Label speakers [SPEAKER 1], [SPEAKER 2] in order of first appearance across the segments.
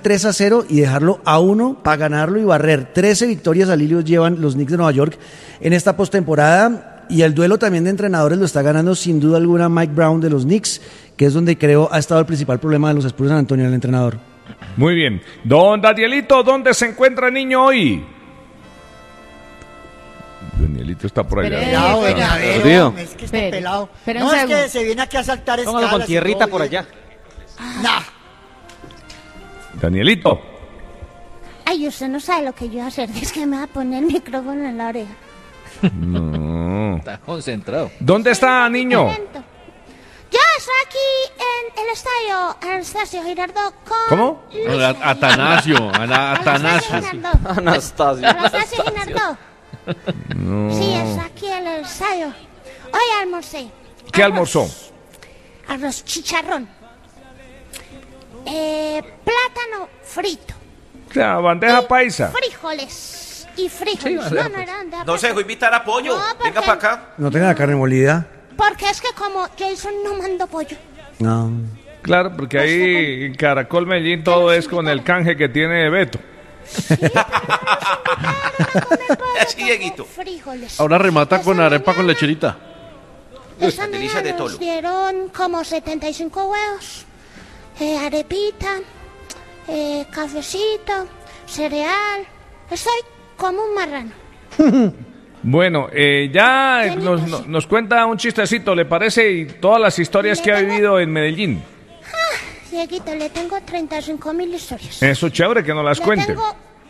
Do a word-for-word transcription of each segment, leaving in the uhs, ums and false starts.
[SPEAKER 1] tres a cero y dejarlo a uno para ganarlo y barrer. trece victorias al hilo llevan los Knicks de Nueva York en esta postemporada, y el duelo también de entrenadores lo está ganando sin duda alguna Mike Brown de los Knicks, que es donde creo ha estado el principal problema de los Spurs de San Antonio, el entrenador.
[SPEAKER 2] Muy bien. Don Danielito, ¿dónde se encuentra el niño hoy? Danielito está por allá.
[SPEAKER 3] Pelado, venadero, es que está
[SPEAKER 4] Espere,
[SPEAKER 3] pelado.
[SPEAKER 4] espere
[SPEAKER 3] No,
[SPEAKER 4] un
[SPEAKER 3] es que
[SPEAKER 4] segundo.
[SPEAKER 3] se viene aquí a saltar escalas.
[SPEAKER 5] Póngalo con tierrita
[SPEAKER 3] y todo
[SPEAKER 5] por
[SPEAKER 3] bien.
[SPEAKER 5] allá.
[SPEAKER 3] Nah.
[SPEAKER 2] Danielito.
[SPEAKER 6] Ay, usted no sabe lo que yo voy a hacer, es que me va a poner el micrófono en la oreja.
[SPEAKER 2] No.
[SPEAKER 7] Está concentrado.
[SPEAKER 2] ¿Dónde está, niño?
[SPEAKER 6] Momento. Yo estoy aquí en el estadio Anastasio Girardot con...
[SPEAKER 2] ¿Cómo?
[SPEAKER 6] Luis
[SPEAKER 8] At- Atanasio, Ana- Atanasio.
[SPEAKER 6] Girardot.
[SPEAKER 5] Anastasio.
[SPEAKER 6] Anastasio Girardot.
[SPEAKER 2] No.
[SPEAKER 6] Sí, está aquí en el estadio. Hoy almorcé.
[SPEAKER 2] ¿Qué
[SPEAKER 6] Arroz.
[SPEAKER 2] almorzó?
[SPEAKER 6] Arroz chicharrón. Eh, plátano frito.
[SPEAKER 2] La bandeja
[SPEAKER 6] y
[SPEAKER 2] paisa.
[SPEAKER 6] Frijoles. Y frijoles.
[SPEAKER 7] Sí,
[SPEAKER 6] no,
[SPEAKER 7] bandeja
[SPEAKER 6] no era bandeja
[SPEAKER 9] No se
[SPEAKER 6] paisa.
[SPEAKER 9] dejó invitar a Pollo.
[SPEAKER 6] No,
[SPEAKER 9] Venga
[SPEAKER 6] porque-
[SPEAKER 9] para acá.
[SPEAKER 1] ¿No tenga la carne molida?
[SPEAKER 6] Porque es que como Jason no mandó pollo.
[SPEAKER 1] No.
[SPEAKER 2] Claro, porque ahí en Caracol Medellín todo es con el canje que tiene Beto.
[SPEAKER 9] Así, Dieguito.
[SPEAKER 6] Frijoles.
[SPEAKER 8] Ahora remata con
[SPEAKER 6] Esta
[SPEAKER 8] arepa con
[SPEAKER 6] mañana-
[SPEAKER 8] lecherita.
[SPEAKER 6] Esta
[SPEAKER 9] Delicias
[SPEAKER 6] mañana
[SPEAKER 9] de
[SPEAKER 6] nos
[SPEAKER 9] tolo.
[SPEAKER 6] dieron como setenta y cinco huevos, eh, arepita, eh, cafecito, cereal. Estoy como un marrano.
[SPEAKER 2] Bueno, eh, ya
[SPEAKER 6] Qué
[SPEAKER 2] nos,
[SPEAKER 6] lindo,
[SPEAKER 2] no-
[SPEAKER 6] sí.
[SPEAKER 2] nos cuenta un chistecito, ¿le parece? Y todas las historias que ha vivido en Medellín.
[SPEAKER 6] Dieguito, le tengo treinta y cinco mil historias.
[SPEAKER 2] Eso chévere que nos las
[SPEAKER 6] le
[SPEAKER 2] cuente.
[SPEAKER 6] Tengo,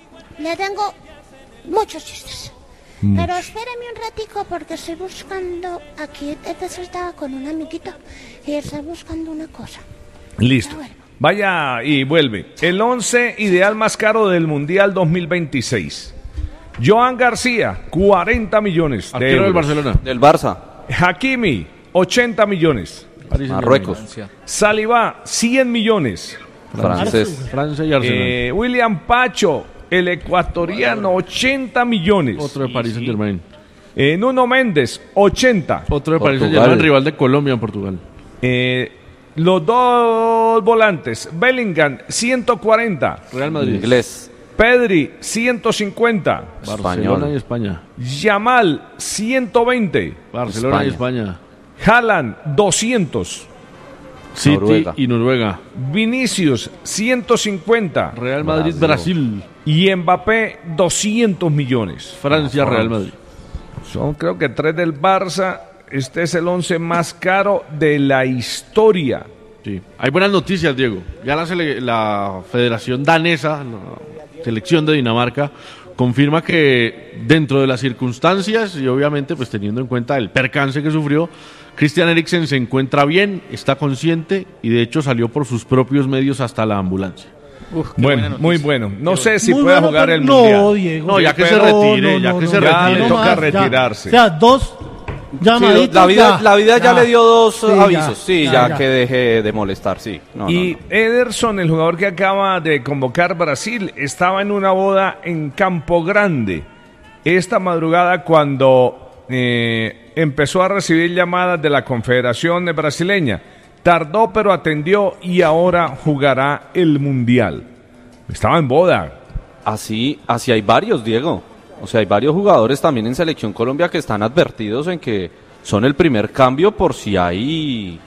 [SPEAKER 6] le tengo muchos chistes. Pero espéreme un ratico porque estoy buscando, aquí entonces estaba con un amiguito y está buscando una cosa.
[SPEAKER 2] Listo.
[SPEAKER 6] Ya vuelvo.
[SPEAKER 2] Vaya y vuelve. El once ideal más caro del Mundial dos mil veintiséis. Joan García, cuarenta millones de
[SPEAKER 8] Arquero del
[SPEAKER 2] euros.
[SPEAKER 8] Barcelona.
[SPEAKER 5] Del Barça.
[SPEAKER 2] Hakimi, ochenta millones.
[SPEAKER 8] Paris Saint-Germain.
[SPEAKER 5] Marruecos.
[SPEAKER 2] Saliba, cien millones.
[SPEAKER 5] Francés.
[SPEAKER 8] Francia y Arsenal.
[SPEAKER 2] Eh, William Pacho, el ecuatoriano, ochenta millones.
[SPEAKER 8] Otro de Paris Saint Germain.
[SPEAKER 2] Eh, Nuno Méndez, ochenta.
[SPEAKER 8] Otro de Paris Saint
[SPEAKER 5] Portugal.
[SPEAKER 8] Germain, rival de Colombia en Portugal.
[SPEAKER 2] Eh, los dos volantes, Bellingham, ciento cuarenta.
[SPEAKER 8] Real Madrid.
[SPEAKER 5] Inglés.
[SPEAKER 2] Pedri, ciento cincuenta.
[SPEAKER 8] Barcelona
[SPEAKER 5] Español.
[SPEAKER 8] y España.
[SPEAKER 2] Yamal, ciento veinte.
[SPEAKER 8] Barcelona y España.
[SPEAKER 2] Haaland, doscientos.
[SPEAKER 8] City
[SPEAKER 5] Noruega.
[SPEAKER 8] y Noruega.
[SPEAKER 2] Vinicius, ciento cincuenta.
[SPEAKER 8] Real Madrid,
[SPEAKER 5] Brasil.
[SPEAKER 8] Brasil.
[SPEAKER 2] Y Mbappé, doscientos millones.
[SPEAKER 8] Francia, Real Madrid.
[SPEAKER 2] Son creo que tres del Barça. Este es el once más caro de la historia.
[SPEAKER 8] Sí. Hay buenas noticias, Diego. Ya la, sele- la Federación Danesa, la selección de Dinamarca, confirma que dentro de las circunstancias y obviamente pues teniendo en cuenta el percance que sufrió, Christian Eriksen se encuentra bien, está consciente y de hecho salió por sus propios medios hasta la ambulancia.
[SPEAKER 7] Uf, qué buena
[SPEAKER 2] Bueno,
[SPEAKER 7] noticia.
[SPEAKER 2] muy bueno. No sé si
[SPEAKER 10] Muy
[SPEAKER 2] pueda
[SPEAKER 10] bueno,
[SPEAKER 2] jugar
[SPEAKER 10] pero-
[SPEAKER 2] el
[SPEAKER 10] no,
[SPEAKER 2] Mundial.
[SPEAKER 10] Diego.
[SPEAKER 8] No, ya que se
[SPEAKER 2] pero-
[SPEAKER 8] retire,
[SPEAKER 10] no,
[SPEAKER 8] ya
[SPEAKER 10] no,
[SPEAKER 8] que
[SPEAKER 10] no,
[SPEAKER 8] se
[SPEAKER 2] ya
[SPEAKER 8] retire.
[SPEAKER 2] le
[SPEAKER 10] No
[SPEAKER 2] toca
[SPEAKER 10] más, ya.
[SPEAKER 2] retirarse.
[SPEAKER 10] O sea, dos
[SPEAKER 5] Sí,
[SPEAKER 10] llamaditos.
[SPEAKER 5] la vida,
[SPEAKER 10] ya,
[SPEAKER 5] la vida ya, le dio dos
[SPEAKER 10] Sí,
[SPEAKER 5] eh,
[SPEAKER 10] ya,
[SPEAKER 5] avisos. Sí,
[SPEAKER 10] ya,
[SPEAKER 5] ya,
[SPEAKER 10] ya.
[SPEAKER 5] que deje de molestar, sí. No,
[SPEAKER 2] Y
[SPEAKER 5] no, no.
[SPEAKER 2] Ederson, el jugador que acaba de convocar Brasil, estaba en una boda en Campo Grande. Esta madrugada cuando eh, empezó a recibir llamadas de la Confederación Brasileña. Tardó pero atendió y ahora jugará el Mundial. Estaba en boda.
[SPEAKER 5] Así, así hay varios, Diego. O sea, hay varios jugadores también en Selección Colombia que están advertidos en que son el primer cambio por si hay,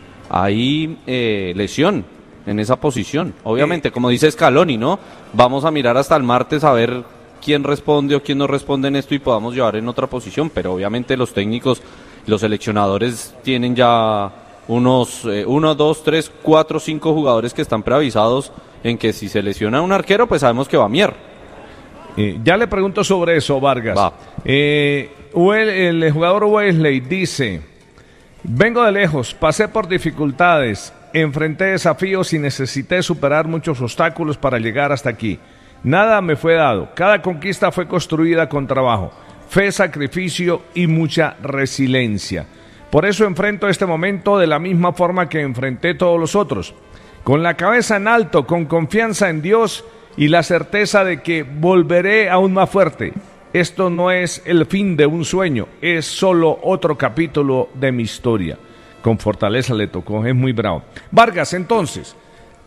[SPEAKER 5] hay eh, lesión en esa posición. Obviamente, como dice Scaloni, ¿no? Vamos a mirar hasta el martes a ver quién responde o quién no responde en esto y podamos llevar en otra posición. Pero obviamente los técnicos, los seleccionadores tienen ya unos eh, uno, dos, tres, cuatro, cinco jugadores que están preavisados en que si se lesiona un arquero, pues sabemos que va Mier.
[SPEAKER 2] Eh, ya le pregunto sobre eso, Vargas.
[SPEAKER 5] Va.
[SPEAKER 2] Eh, Wel- el jugador Wesley dice: vengo de lejos, pasé por dificultades, enfrenté desafíos y necesité superar muchos obstáculos para llegar hasta aquí. Nada me fue dado, cada conquista fue construida con trabajo, fe, sacrificio y mucha resiliencia. Por eso enfrento este momento de la misma forma que enfrenté todos los otros, con la cabeza en alto, con confianza en Dios y la certeza de que volveré aún más fuerte. Esto no es el fin de un sueño, es solo otro capítulo de mi historia. Con fortaleza le tocó, es muy bravo. Vargas, entonces,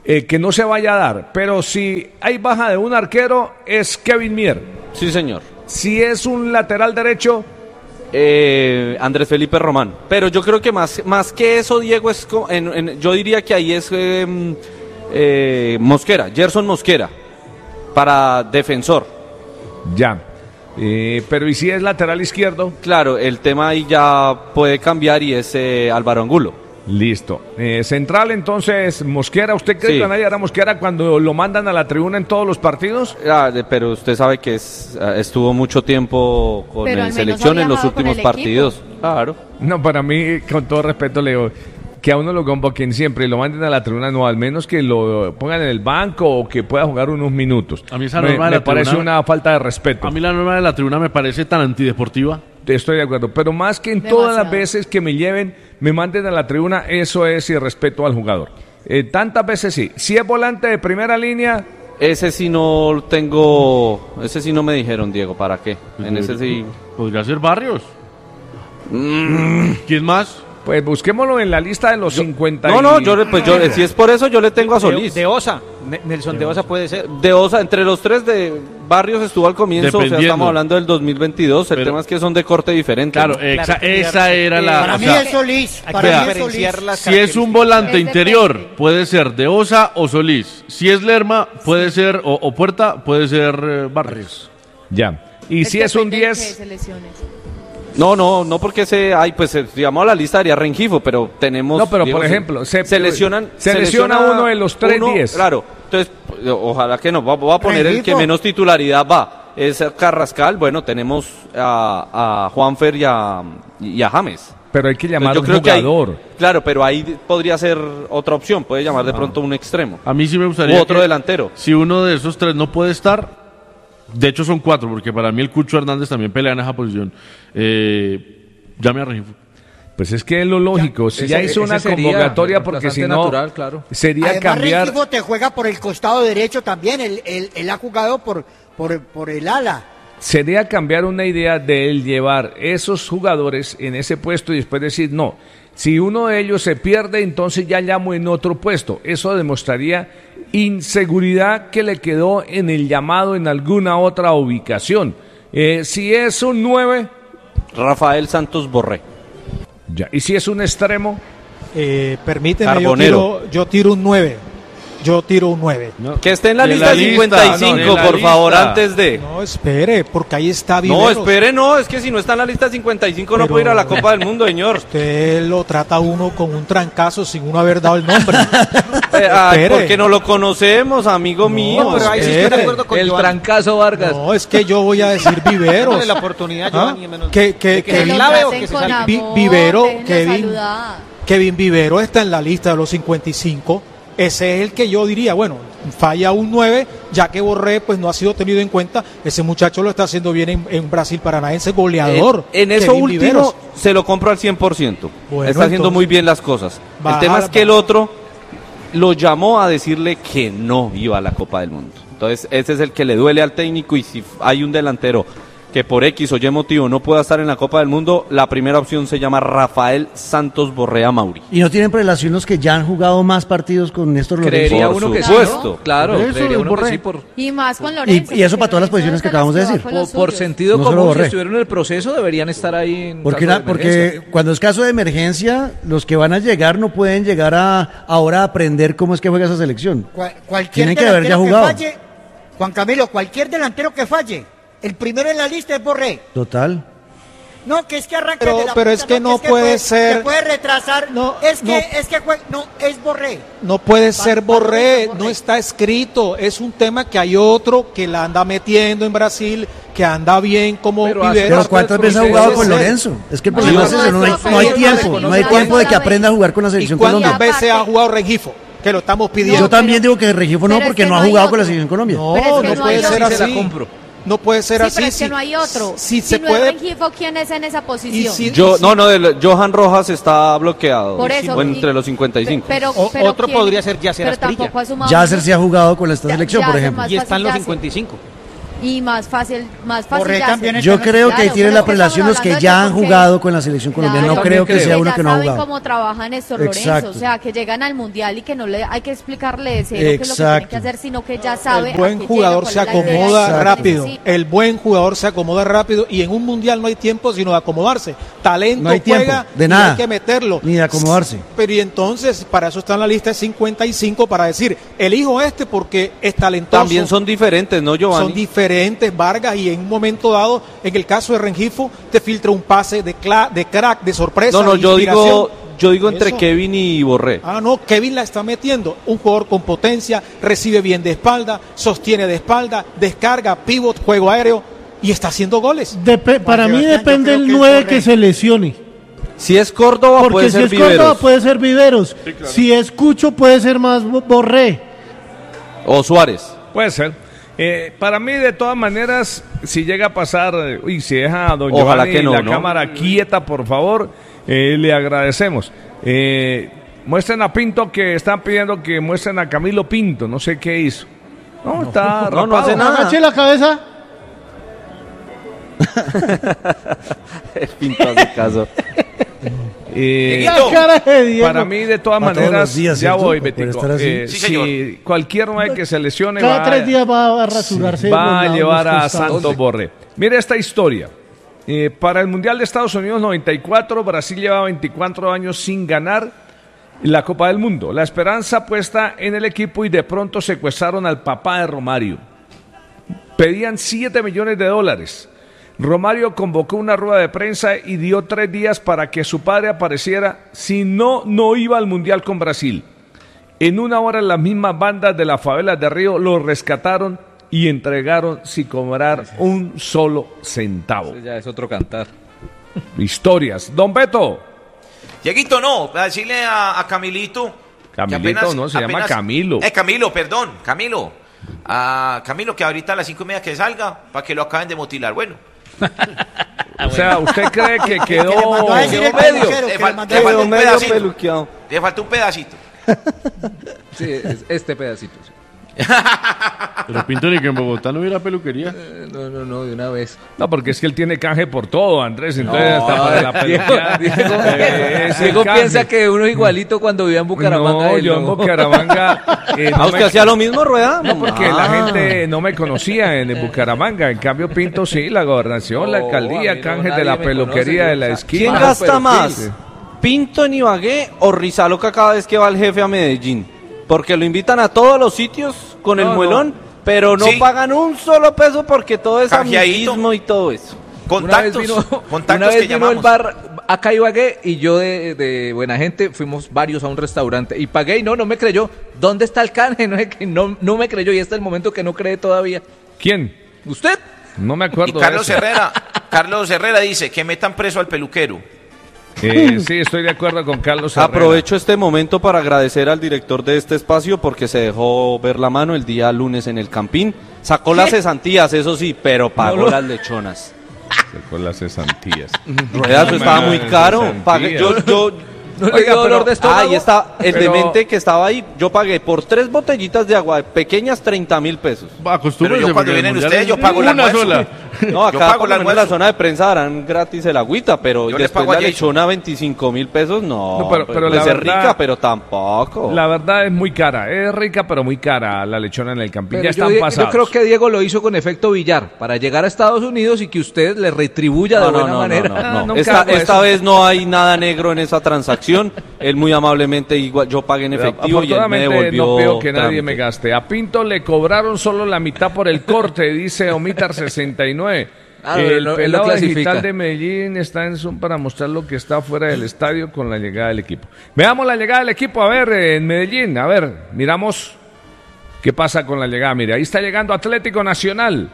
[SPEAKER 2] eh, que no se vaya a dar. Pero si hay baja de un arquero, es Kevin Mier.
[SPEAKER 5] Sí, señor.
[SPEAKER 2] Si es un lateral derecho,
[SPEAKER 5] eh, Andrés Felipe Román. Pero yo creo que más, más que eso, Diego, es co- en, en, yo diría que ahí es eh, eh, Mosquera, Gerson Mosquera, para defensor.
[SPEAKER 2] ya. Eh, pero ¿y si es lateral izquierdo?
[SPEAKER 5] Claro, el tema ahí ya puede cambiar y es eh, Álvaro Angulo.
[SPEAKER 2] Listo. Eh, central, entonces, Mosquera. ¿Usted cree
[SPEAKER 5] Sí.
[SPEAKER 2] que nadie hará Mosquera cuando lo mandan a la tribuna en todos los partidos?
[SPEAKER 5] Ah, de- pero usted sabe que es, ah, estuvo mucho tiempo con
[SPEAKER 4] Pero al
[SPEAKER 5] el
[SPEAKER 4] menos
[SPEAKER 5] selección
[SPEAKER 4] ha
[SPEAKER 5] en los
[SPEAKER 4] viajado con
[SPEAKER 5] últimos
[SPEAKER 4] el
[SPEAKER 5] partidos. Claro.
[SPEAKER 2] No, para mí, con todo respeto, Leo, que a uno lo convoquen siempre y lo manden a la tribuna, no, al menos que lo pongan en el banco o que pueda jugar unos minutos.
[SPEAKER 8] A mí esa
[SPEAKER 2] me,
[SPEAKER 8] norma de
[SPEAKER 2] me
[SPEAKER 8] la
[SPEAKER 2] parece
[SPEAKER 8] tribuna-
[SPEAKER 2] una falta de respeto.
[SPEAKER 8] A mí la norma de la tribuna me parece tan antideportiva.
[SPEAKER 2] Estoy de acuerdo, pero más que en
[SPEAKER 4] Demasiado.
[SPEAKER 2] todas las veces que me lleven, me manden a la tribuna, eso es irrespeto al jugador. Eh, tantas veces sí. Si es volante de primera línea,
[SPEAKER 5] Ese sí no tengo, ese sí no me dijeron, Diego, ¿para qué? En ese sí.
[SPEAKER 8] Podría ser Barrios.
[SPEAKER 5] Mm.
[SPEAKER 8] ¿Quién más?
[SPEAKER 2] pues busquémoslo en la lista de los cincuenta.
[SPEAKER 5] No, no,
[SPEAKER 2] y-
[SPEAKER 5] yo, le- pues yo, si es por eso, yo le tengo a Solís.
[SPEAKER 7] De, de Osa. Ne- Nelson de Osa puede ser.
[SPEAKER 5] De Osa, entre los tres de Barrios estuvo al comienzo, o sea,
[SPEAKER 8] Dependiendo.
[SPEAKER 5] estamos hablando del dos mil veintidós, el
[SPEAKER 8] Pero-
[SPEAKER 5] tema es que son de corte diferente.
[SPEAKER 8] Claro,
[SPEAKER 5] ¿no?
[SPEAKER 8] exa-
[SPEAKER 7] Claro, que
[SPEAKER 8] esa era la...
[SPEAKER 3] Para
[SPEAKER 8] o
[SPEAKER 3] mí
[SPEAKER 8] sea,
[SPEAKER 3] es Solís.
[SPEAKER 7] Hay
[SPEAKER 3] Para
[SPEAKER 7] que
[SPEAKER 3] mí es
[SPEAKER 7] diferenciar
[SPEAKER 3] Solís.
[SPEAKER 7] las
[SPEAKER 8] si es un volante
[SPEAKER 4] Es
[SPEAKER 8] interior,
[SPEAKER 4] depende.
[SPEAKER 8] puede ser de Osa o Solís. Si es Lerma, puede ser, o, o Puerta, puede ser eh, Barrios.
[SPEAKER 2] Ya. Y si es un
[SPEAKER 4] depende de qué
[SPEAKER 2] diez,
[SPEAKER 4] selecciones.
[SPEAKER 5] No, no, no porque se, ay, pues eh, digamos a la lista haría Rengifo, pero tenemos...
[SPEAKER 2] No, pero
[SPEAKER 5] Diego,
[SPEAKER 2] por
[SPEAKER 5] se-
[SPEAKER 2] ejemplo, se-
[SPEAKER 5] se lesionan...
[SPEAKER 2] se lesiona uno de los tres
[SPEAKER 5] uno,
[SPEAKER 2] diez.
[SPEAKER 5] Claro, entonces, pues, ojalá que no, va- voy a poner el que
[SPEAKER 3] Rengifo.
[SPEAKER 5] menos titularidad va, es Carrascal, bueno, tenemos a, a Juanfer y a, y a James.
[SPEAKER 2] pero hay que llamar
[SPEAKER 5] Yo
[SPEAKER 2] a un
[SPEAKER 5] creo que ahí-
[SPEAKER 2] jugador.
[SPEAKER 5] claro, pero ahí podría ser otra opción, puede llamar de pronto un extremo.
[SPEAKER 8] A mí sí me gustaría
[SPEAKER 5] U otro
[SPEAKER 8] que
[SPEAKER 5] delantero.
[SPEAKER 8] Si uno de esos tres no puede estar, de hecho son cuatro, porque para mí el Cucho Hernández también pelea en esa posición. Eh, llame a Rengifo.
[SPEAKER 2] Pues es que es lo lógico. Si ya
[SPEAKER 10] Ese-
[SPEAKER 2] hizo una
[SPEAKER 10] ese sería
[SPEAKER 2] convocatoria,
[SPEAKER 10] el
[SPEAKER 2] porque si
[SPEAKER 10] reemplazante
[SPEAKER 2] no,
[SPEAKER 10] natural, claro.
[SPEAKER 2] sería
[SPEAKER 3] Además,
[SPEAKER 2] cambiar.
[SPEAKER 3] Rengifo te juega por el costado derecho también. Él, él- él ha jugado por, por, por el ala.
[SPEAKER 2] Sería cambiar una idea de él llevar esos jugadores en ese puesto y después decir, no, si uno de ellos se pierde, entonces ya llamo en otro puesto. Eso demostraría inseguridad que le quedó en el llamado en alguna otra ubicación. Eh, si es un nueve,
[SPEAKER 5] Rafael Santos Borré.
[SPEAKER 2] ya. Y si es un extremo,
[SPEAKER 11] Eh, permíteme, yo
[SPEAKER 5] Carbonero.
[SPEAKER 11] tiro, yo tiro un nueve. Yo tiro un nueve.
[SPEAKER 5] Que esté en la
[SPEAKER 8] De
[SPEAKER 5] lista
[SPEAKER 8] la lista,
[SPEAKER 5] cincuenta y cinco,
[SPEAKER 8] no, de la
[SPEAKER 5] por favor,
[SPEAKER 8] lista.
[SPEAKER 5] antes de...
[SPEAKER 11] No, espere, porque ahí está
[SPEAKER 5] No,
[SPEAKER 11] Viveros.
[SPEAKER 5] espere, no, es que si no está en la lista cincuenta y cinco no
[SPEAKER 11] Pero-
[SPEAKER 5] puede ir a la Copa del Mundo, señor.
[SPEAKER 11] Usted lo trata a uno con un trancazo sin uno haber dado el nombre.
[SPEAKER 5] Eh, ay,
[SPEAKER 11] Espere.
[SPEAKER 5] porque no lo conocemos, amigo mío.
[SPEAKER 7] No, pero ahí sí estoy de
[SPEAKER 11] espere.
[SPEAKER 7] acuerdo con
[SPEAKER 10] El
[SPEAKER 7] Joan.
[SPEAKER 10] trancazo Vargas.
[SPEAKER 11] No, es que yo voy a decir Viveros.
[SPEAKER 7] Démosle la oportunidad,
[SPEAKER 11] ¿Ah?
[SPEAKER 7] Joan, y menos-
[SPEAKER 11] Que, que,
[SPEAKER 7] de que
[SPEAKER 11] que
[SPEAKER 7] se
[SPEAKER 11] Vin-
[SPEAKER 7] clave o
[SPEAKER 4] traten
[SPEAKER 7] que se
[SPEAKER 4] con
[SPEAKER 7] salga.
[SPEAKER 11] Vi-
[SPEAKER 4] amor,
[SPEAKER 11] Vivero,
[SPEAKER 4] déjenla
[SPEAKER 11] Kevin.
[SPEAKER 4] saludar.
[SPEAKER 11] Kevin Vivero está en la lista de los cincuenta y cinco. Ese es el que yo diría, bueno, falla un nueve, ya que Borré pues no ha sido tenido en cuenta. Ese muchacho lo está haciendo bien en, en Brasil Paranaense, goleador.
[SPEAKER 5] En, en eso
[SPEAKER 11] Kevin
[SPEAKER 5] último
[SPEAKER 11] Viveros.
[SPEAKER 5] se lo compro al cien por ciento.
[SPEAKER 11] Bueno,
[SPEAKER 5] Está haciendo
[SPEAKER 11] entonces,
[SPEAKER 5] muy bien las cosas. El
[SPEAKER 11] baja
[SPEAKER 5] tema es
[SPEAKER 11] la-
[SPEAKER 5] que el otro lo llamó a decirle que no iba a la Copa del Mundo. Entonces ese es el que le duele al técnico y si hay un delantero que por X o Y motivo no pueda estar en la Copa del Mundo, la primera opción se llama Rafael Santos Borrea Mauri.
[SPEAKER 1] Y no tienen prelación los que ya han jugado más partidos con Néstor Lorenzo.
[SPEAKER 10] Creería
[SPEAKER 5] Por
[SPEAKER 10] uno que sí,
[SPEAKER 5] supuesto.
[SPEAKER 10] ¿no? Claro,
[SPEAKER 8] Por eso,
[SPEAKER 10] creería uno que
[SPEAKER 8] Borré.
[SPEAKER 10] sí por,
[SPEAKER 4] Y más con Lorenzo.
[SPEAKER 1] Y- y eso
[SPEAKER 4] porque
[SPEAKER 1] para todas las
[SPEAKER 4] Lorenzo
[SPEAKER 1] posiciones
[SPEAKER 4] es
[SPEAKER 1] que
[SPEAKER 4] de
[SPEAKER 1] acabamos de
[SPEAKER 4] las que
[SPEAKER 1] decir.
[SPEAKER 4] va con los
[SPEAKER 10] por, por
[SPEAKER 4] suyos.
[SPEAKER 10] sentido
[SPEAKER 1] No se lo
[SPEAKER 10] común, si
[SPEAKER 1] borré.
[SPEAKER 10] estuvieron en el proceso, deberían estar ahí en
[SPEAKER 1] Porque,
[SPEAKER 10] caso de
[SPEAKER 1] una- porque
[SPEAKER 10] emergencia.
[SPEAKER 1] cuando es caso de emergencia, los que van a llegar no pueden llegar a ahora a aprender cómo es que juega esa selección.
[SPEAKER 3] Cual- cualquier
[SPEAKER 1] Tienen que haber ya
[SPEAKER 3] delantero
[SPEAKER 1] jugado.
[SPEAKER 3] falle, Juan Camilo, cualquier delantero que falle, el primero en la lista es Borré.
[SPEAKER 1] Total.
[SPEAKER 3] No, que es que arranca
[SPEAKER 11] Pero-
[SPEAKER 3] de la
[SPEAKER 11] pero
[SPEAKER 3] punta,
[SPEAKER 11] es que no
[SPEAKER 3] que
[SPEAKER 11] puede
[SPEAKER 3] puede-
[SPEAKER 11] ser-
[SPEAKER 3] que puede retrasar.
[SPEAKER 11] No,
[SPEAKER 3] es que,
[SPEAKER 11] no.
[SPEAKER 3] es que jue- no, es Borré.
[SPEAKER 11] No puede ser Borré,
[SPEAKER 3] Borré.
[SPEAKER 11] no está escrito. Es un tema que hay otro que la anda metiendo en Brasil, que anda bien como
[SPEAKER 10] Pero hace
[SPEAKER 11] Viveros.
[SPEAKER 1] Pero ¿cuántas veces ha
[SPEAKER 10] proceso
[SPEAKER 1] jugado
[SPEAKER 10] de
[SPEAKER 1] con
[SPEAKER 10] ser.
[SPEAKER 1] Lorenzo? Es que el
[SPEAKER 4] No,
[SPEAKER 1] problema
[SPEAKER 4] no,
[SPEAKER 1] es eso,
[SPEAKER 4] no,
[SPEAKER 1] no hay,
[SPEAKER 4] no,
[SPEAKER 1] no hay
[SPEAKER 4] no,
[SPEAKER 1] tiempo,
[SPEAKER 4] no,
[SPEAKER 1] no hay
[SPEAKER 4] no,
[SPEAKER 1] tiempo de que
[SPEAKER 4] no,
[SPEAKER 1] aprenda a jugar con la
[SPEAKER 11] ¿Y
[SPEAKER 1] selección
[SPEAKER 11] cuántas
[SPEAKER 1] Colombia.
[SPEAKER 4] Colombia.
[SPEAKER 11] veces ha jugado Rengifo? Que lo estamos pidiendo.
[SPEAKER 1] Yo también
[SPEAKER 4] pero-
[SPEAKER 1] digo que Regifo no,
[SPEAKER 4] pero es
[SPEAKER 1] porque
[SPEAKER 4] que
[SPEAKER 1] no ha
[SPEAKER 4] no hay
[SPEAKER 1] jugado con la
[SPEAKER 4] otro.
[SPEAKER 1] selección Colombia.
[SPEAKER 11] No,
[SPEAKER 4] Pero es que
[SPEAKER 11] no
[SPEAKER 4] no
[SPEAKER 11] puede
[SPEAKER 4] hay
[SPEAKER 11] ser
[SPEAKER 4] otro.
[SPEAKER 10] Sí se
[SPEAKER 11] así.
[SPEAKER 10] la compro.
[SPEAKER 11] No puede ser
[SPEAKER 4] Sí,
[SPEAKER 11] así.
[SPEAKER 4] pero es que
[SPEAKER 11] si-
[SPEAKER 4] no hay otro.
[SPEAKER 11] Si,
[SPEAKER 4] Si
[SPEAKER 11] se
[SPEAKER 4] no
[SPEAKER 11] puede.
[SPEAKER 4] es Rengifo, ¿quién es en esa posición?
[SPEAKER 11] si-
[SPEAKER 5] Yo, no, no, el- Johan Rojas está bloqueado.
[SPEAKER 4] Por eso,
[SPEAKER 5] o
[SPEAKER 4] y-
[SPEAKER 5] entre los cincuenta y cinco.
[SPEAKER 4] Pero,
[SPEAKER 7] O-
[SPEAKER 4] pero
[SPEAKER 7] otro
[SPEAKER 4] ¿quién?
[SPEAKER 7] podría ser Yasser
[SPEAKER 4] Pero
[SPEAKER 7] Asprilla.
[SPEAKER 4] tampoco ha sumado
[SPEAKER 1] Yasser
[SPEAKER 4] mucho.
[SPEAKER 1] sí ha jugado con esta
[SPEAKER 4] Ya-
[SPEAKER 1] selección, por
[SPEAKER 4] Yasser
[SPEAKER 1] ejemplo.
[SPEAKER 4] más
[SPEAKER 7] Y está en los
[SPEAKER 4] fácil
[SPEAKER 7] cincuenta y cinco.
[SPEAKER 4] y más fácil, más fácil
[SPEAKER 3] Borré
[SPEAKER 4] de
[SPEAKER 3] también
[SPEAKER 4] hacer.
[SPEAKER 1] Yo creo que
[SPEAKER 4] Claro,
[SPEAKER 1] tienen
[SPEAKER 4] pero
[SPEAKER 1] la
[SPEAKER 4] es que
[SPEAKER 1] prelación los
[SPEAKER 4] estamos
[SPEAKER 1] que
[SPEAKER 4] hablando
[SPEAKER 1] ya
[SPEAKER 4] de
[SPEAKER 1] han
[SPEAKER 4] porque-
[SPEAKER 1] jugado con la selección colombiana.
[SPEAKER 4] Claro,
[SPEAKER 1] No creo que
[SPEAKER 4] porque
[SPEAKER 1] sea uno
[SPEAKER 4] ya
[SPEAKER 1] que no ha
[SPEAKER 4] saben
[SPEAKER 1] jugado.
[SPEAKER 4] cómo trabaja Néstor Lorenzo,
[SPEAKER 1] Exacto.
[SPEAKER 4] o sea, que llegan al mundial y que no le hay que explicarle de cero qué es lo que tiene
[SPEAKER 1] Exacto.
[SPEAKER 4] que hacer, sino que ya sabe.
[SPEAKER 11] El
[SPEAKER 4] a
[SPEAKER 11] buen
[SPEAKER 4] qué
[SPEAKER 11] jugador
[SPEAKER 4] llega,
[SPEAKER 11] se
[SPEAKER 4] cuál es la idea,
[SPEAKER 11] acomoda
[SPEAKER 4] qué es lo que
[SPEAKER 11] rápido.
[SPEAKER 4] necesita.
[SPEAKER 11] El buen jugador se acomoda rápido y en un mundial no hay tiempo sino de acomodarse. Talento
[SPEAKER 1] No hay tiempo,
[SPEAKER 11] juega
[SPEAKER 1] de
[SPEAKER 11] y
[SPEAKER 1] nada.
[SPEAKER 11] hay que meterlo.
[SPEAKER 1] Ni de acomodarse.
[SPEAKER 11] Pero y entonces, para eso está en la lista de cincuenta y cinco para decir, elijo este porque es talentoso.
[SPEAKER 5] También son diferentes, ¿no, Giovanni?
[SPEAKER 11] Son diferentes, Vargas, y en un momento dado, en el caso de Rengifo, te filtra un pase de, cla- de crack, de sorpresa.
[SPEAKER 5] No, no,
[SPEAKER 11] de
[SPEAKER 5] yo digo,
[SPEAKER 11] inspiración.
[SPEAKER 5] yo digo entre
[SPEAKER 11] Eso.
[SPEAKER 5] Kevin y Borré.
[SPEAKER 11] Ah, no, Kevin la está metiendo. Un jugador con potencia, recibe bien de espalda, sostiene de espalda, descarga, pivot, juego aéreo y está haciendo goles.
[SPEAKER 12] Depe- para mí
[SPEAKER 3] Sebastián, yo
[SPEAKER 12] depende
[SPEAKER 3] creo
[SPEAKER 12] el
[SPEAKER 3] que es
[SPEAKER 12] nueve
[SPEAKER 3] correcto.
[SPEAKER 12] que se lesione.
[SPEAKER 5] Si es Córdoba,
[SPEAKER 12] Porque
[SPEAKER 5] puede
[SPEAKER 12] si
[SPEAKER 5] ser
[SPEAKER 12] es
[SPEAKER 5] Viveros.
[SPEAKER 12] Córdoba puede ser Viveros. Si es Cucho puede ser más Bo- Borré.
[SPEAKER 5] O Suárez.
[SPEAKER 2] Puede ser. Eh, para mí, de todas maneras, si llega a pasar, eh, uy, si deja a don
[SPEAKER 5] Ojalá
[SPEAKER 2] Giovanni
[SPEAKER 5] que no,
[SPEAKER 2] la
[SPEAKER 5] ¿no?
[SPEAKER 2] cámara quieta, por favor, eh, le agradecemos. Eh, muestren a Pinto, que están pidiendo que muestren a Camilo Pinto, no sé qué hizo. No, está
[SPEAKER 5] No, no
[SPEAKER 2] rapado.
[SPEAKER 5] hace nada.
[SPEAKER 12] Agache la cabeza.
[SPEAKER 5] Pinto hace caso.
[SPEAKER 2] Eh,
[SPEAKER 12] La cara de Diego.
[SPEAKER 2] para mí, de todas
[SPEAKER 1] Para todos
[SPEAKER 2] maneras,
[SPEAKER 1] los días,
[SPEAKER 2] ya
[SPEAKER 1] ¿cierto?
[SPEAKER 2] voy,
[SPEAKER 1] Por
[SPEAKER 2] Betico.
[SPEAKER 1] estar así.
[SPEAKER 2] Eh,
[SPEAKER 9] Sí, señor.
[SPEAKER 2] si cualquier nueve que se lesione
[SPEAKER 12] Cada
[SPEAKER 2] va
[SPEAKER 12] tres días va a rasurarse.
[SPEAKER 2] va
[SPEAKER 12] los
[SPEAKER 2] a
[SPEAKER 12] lados,
[SPEAKER 2] llevar
[SPEAKER 12] los
[SPEAKER 2] a
[SPEAKER 12] costados.
[SPEAKER 2] Santos Borré. Mire esta historia. Eh, para el Mundial de Estados Unidos noventa y cuatro, Brasil lleva veinticuatro años sin ganar la Copa del Mundo. La esperanza puesta en el equipo y de pronto secuestraron al papá de Romario. Pedían siete millones de dólares. Romario convocó una rueda de prensa y dio tres días para que su padre apareciera. Si no, no iba al Mundial con Brasil. En una hora las mismas bandas de las favelas de Río lo rescataron y entregaron sin cobrar un solo centavo.
[SPEAKER 10] Ese ya es otro cantar.
[SPEAKER 2] Historias. Don Beto.
[SPEAKER 9] Dieguito, no, para decirle a, a Camilito. que
[SPEAKER 2] Camilito, no, se llama Camilo.
[SPEAKER 9] Eh, Camilo, perdón, Camilo. A Camilo, que ahorita a las cinco y media que salga, para que lo acaben de mutilar. Bueno.
[SPEAKER 2] O sea, ¿usted cree que quedó
[SPEAKER 3] Que le mandó a decir el
[SPEAKER 9] medio?
[SPEAKER 3] peluquero,
[SPEAKER 9] Le
[SPEAKER 3] que
[SPEAKER 9] fal-
[SPEAKER 3] le mandó
[SPEAKER 9] le
[SPEAKER 3] a
[SPEAKER 9] falta
[SPEAKER 3] decir-
[SPEAKER 9] un
[SPEAKER 5] medio
[SPEAKER 9] pedacito.
[SPEAKER 5] peluqueado.
[SPEAKER 9] Le falta un pedacito.
[SPEAKER 10] Sí, es este pedacito. sí.
[SPEAKER 8] Pero Pinto ni que en Bogotá no hubiera peluquería.
[SPEAKER 10] Eh, No, no, no, de una vez.
[SPEAKER 2] No, porque es que él tiene canje por todo, Andrés. Entonces,
[SPEAKER 10] No,
[SPEAKER 2] hasta para la
[SPEAKER 10] Diego,
[SPEAKER 2] peluqueada.
[SPEAKER 10] Diego,
[SPEAKER 2] Eh, es el
[SPEAKER 10] Diego
[SPEAKER 2] canje.
[SPEAKER 10] piensa que uno es igualito cuando vivía en Bucaramanga.
[SPEAKER 2] No,
[SPEAKER 10] él
[SPEAKER 2] yo en
[SPEAKER 10] no.
[SPEAKER 2] Bucaramanga. eh,
[SPEAKER 5] ¿A
[SPEAKER 2] no
[SPEAKER 5] usted
[SPEAKER 2] me-
[SPEAKER 5] hacía lo mismo, Rueda?
[SPEAKER 2] No, porque
[SPEAKER 5] Ah.
[SPEAKER 2] la gente no me conocía en Bucaramanga. En cambio, Pinto sí, la gobernación, la
[SPEAKER 10] No,
[SPEAKER 2] alcaldía,
[SPEAKER 10] a mí no,
[SPEAKER 2] canje de
[SPEAKER 10] nadie
[SPEAKER 2] la
[SPEAKER 10] me
[SPEAKER 2] peluquería
[SPEAKER 10] conoce,
[SPEAKER 2] de la
[SPEAKER 10] yo-
[SPEAKER 2] esquina.
[SPEAKER 5] ¿Quién
[SPEAKER 10] Bajo
[SPEAKER 5] gasta
[SPEAKER 10] perfil.
[SPEAKER 5] más? ¿Pinto en Ibagué o Rizaloca cada vez que va el jefe a Medellín? Porque lo invitan a todos los sitios con el
[SPEAKER 2] No, no.
[SPEAKER 5] muelón, pero no
[SPEAKER 9] Sí.
[SPEAKER 5] pagan un solo peso porque todo es
[SPEAKER 9] Canjeadito.
[SPEAKER 5] amiguismo y todo eso.
[SPEAKER 10] Una vez
[SPEAKER 9] Contactos.
[SPEAKER 10] vino,
[SPEAKER 9] contactos
[SPEAKER 10] una vez
[SPEAKER 9] que
[SPEAKER 10] vino el
[SPEAKER 9] llamamos.
[SPEAKER 10] bar acá a Ibagué y yo de, de buena gente fuimos varios a un restaurante y pagué y no, no me creyó. ¿Dónde está el canje? No, es que no, no me creyó y hasta el momento que no cree todavía.
[SPEAKER 2] ¿Quién?
[SPEAKER 10] ¿Usted?
[SPEAKER 2] No me
[SPEAKER 9] Y
[SPEAKER 2] acuerdo.
[SPEAKER 9] Carlos
[SPEAKER 2] de eso.
[SPEAKER 9] Herrera, Carlos Herrera dice que metan preso al peluquero.
[SPEAKER 2] Eh, sí, estoy de acuerdo con Carlos Herrera.
[SPEAKER 5] Aprovecho este momento para agradecer al director de este espacio porque se dejó ver la mano el día lunes en el Campín. Sacó las cesantías, eso sí, pero pagó
[SPEAKER 10] No lo-
[SPEAKER 5] las lechonas.
[SPEAKER 2] Con las cesantías.
[SPEAKER 5] Rueda, eso estaba muy caro. Pagué- yo, yo,
[SPEAKER 10] ¿No le
[SPEAKER 2] Oiga,
[SPEAKER 10] dio dolor
[SPEAKER 2] pero-
[SPEAKER 10] de estómago?
[SPEAKER 5] ahí está, el
[SPEAKER 2] Pero-
[SPEAKER 5] demente que estaba ahí. Yo pagué por tres botellitas de agua pequeñas treinta mil pesos.
[SPEAKER 8] Acostúmbrense,
[SPEAKER 9] Pero yo cuando
[SPEAKER 8] porque
[SPEAKER 9] vienen
[SPEAKER 8] el
[SPEAKER 9] ustedes,
[SPEAKER 8] mundial
[SPEAKER 9] yo pago el
[SPEAKER 8] es una
[SPEAKER 9] almuerzo.
[SPEAKER 8] sola.
[SPEAKER 5] No,
[SPEAKER 9] Yo
[SPEAKER 5] acá
[SPEAKER 9] pago
[SPEAKER 5] por
[SPEAKER 9] el
[SPEAKER 5] lo menos en la
[SPEAKER 9] almuerzo.
[SPEAKER 5] zona de prensa darán gratis el agüita, pero
[SPEAKER 9] Yo les
[SPEAKER 5] después
[SPEAKER 9] pago
[SPEAKER 5] la
[SPEAKER 9] a Jason.
[SPEAKER 5] lechona veinticinco mil pesos, no.
[SPEAKER 2] No, pero-
[SPEAKER 5] pues,
[SPEAKER 2] pero
[SPEAKER 5] pues
[SPEAKER 2] la
[SPEAKER 5] es
[SPEAKER 2] verdad-
[SPEAKER 5] rica, pero tampoco.
[SPEAKER 2] La verdad es muy cara. Es rica, pero muy cara la lechona en el Campín.
[SPEAKER 10] Pero
[SPEAKER 2] Ya
[SPEAKER 10] yo,
[SPEAKER 2] están
[SPEAKER 10] di-
[SPEAKER 2] pasados.
[SPEAKER 10] yo creo que Diego lo hizo con efecto billar para llegar a Estados Unidos y que usted le retribuya de
[SPEAKER 5] No, no,
[SPEAKER 10] buena
[SPEAKER 5] no,
[SPEAKER 10] manera.
[SPEAKER 5] no, no,
[SPEAKER 2] Ah,
[SPEAKER 5] no.
[SPEAKER 2] nunca
[SPEAKER 5] Esta,
[SPEAKER 2] hago
[SPEAKER 5] esta
[SPEAKER 2] eso.
[SPEAKER 5] vez no hay nada negro en esa transacción. Él muy amablemente, igual yo pagué en efectivo y él me
[SPEAKER 2] Afortunadamente
[SPEAKER 5] devolvió.
[SPEAKER 2] no pido que nadie
[SPEAKER 5] trámite.
[SPEAKER 2] me gaste. A Pinto le cobraron solo la mitad por el corte, dice Omitar sesenta y nueve.
[SPEAKER 10] Ah, no,
[SPEAKER 2] el
[SPEAKER 10] él no- él no
[SPEAKER 2] pelado
[SPEAKER 10] clasifica.
[SPEAKER 2] digital de Medellín está en Zoom para mostrar lo que está fuera del estadio con la llegada del equipo. Veamos la llegada del equipo, a ver, en Medellín, a ver, miramos qué pasa con la llegada. Mire, ahí está llegando Atlético Nacional.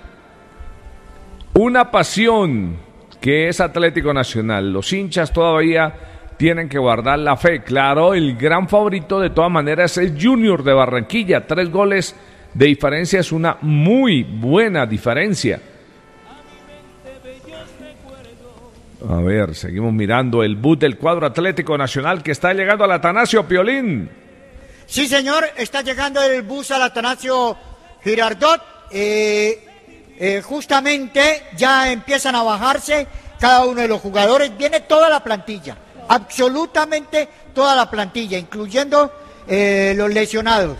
[SPEAKER 2] Una pasión que es Atlético Nacional. Los hinchas todavía tienen que guardar la fe. Claro, el gran favorito de todas maneras es Junior de Barranquilla. Tres goles de diferencia es una muy buena diferencia. A ver, seguimos mirando el boot del cuadro Atlético Nacional que está llegando al Atanasio Piolín.
[SPEAKER 3] Sí, señor, está llegando el bus al Atanasio Girardot. Eh, eh, justamente ya empiezan a bajarse cada uno de los jugadores, viene toda la plantilla, absolutamente toda la plantilla, incluyendo eh, los lesionados.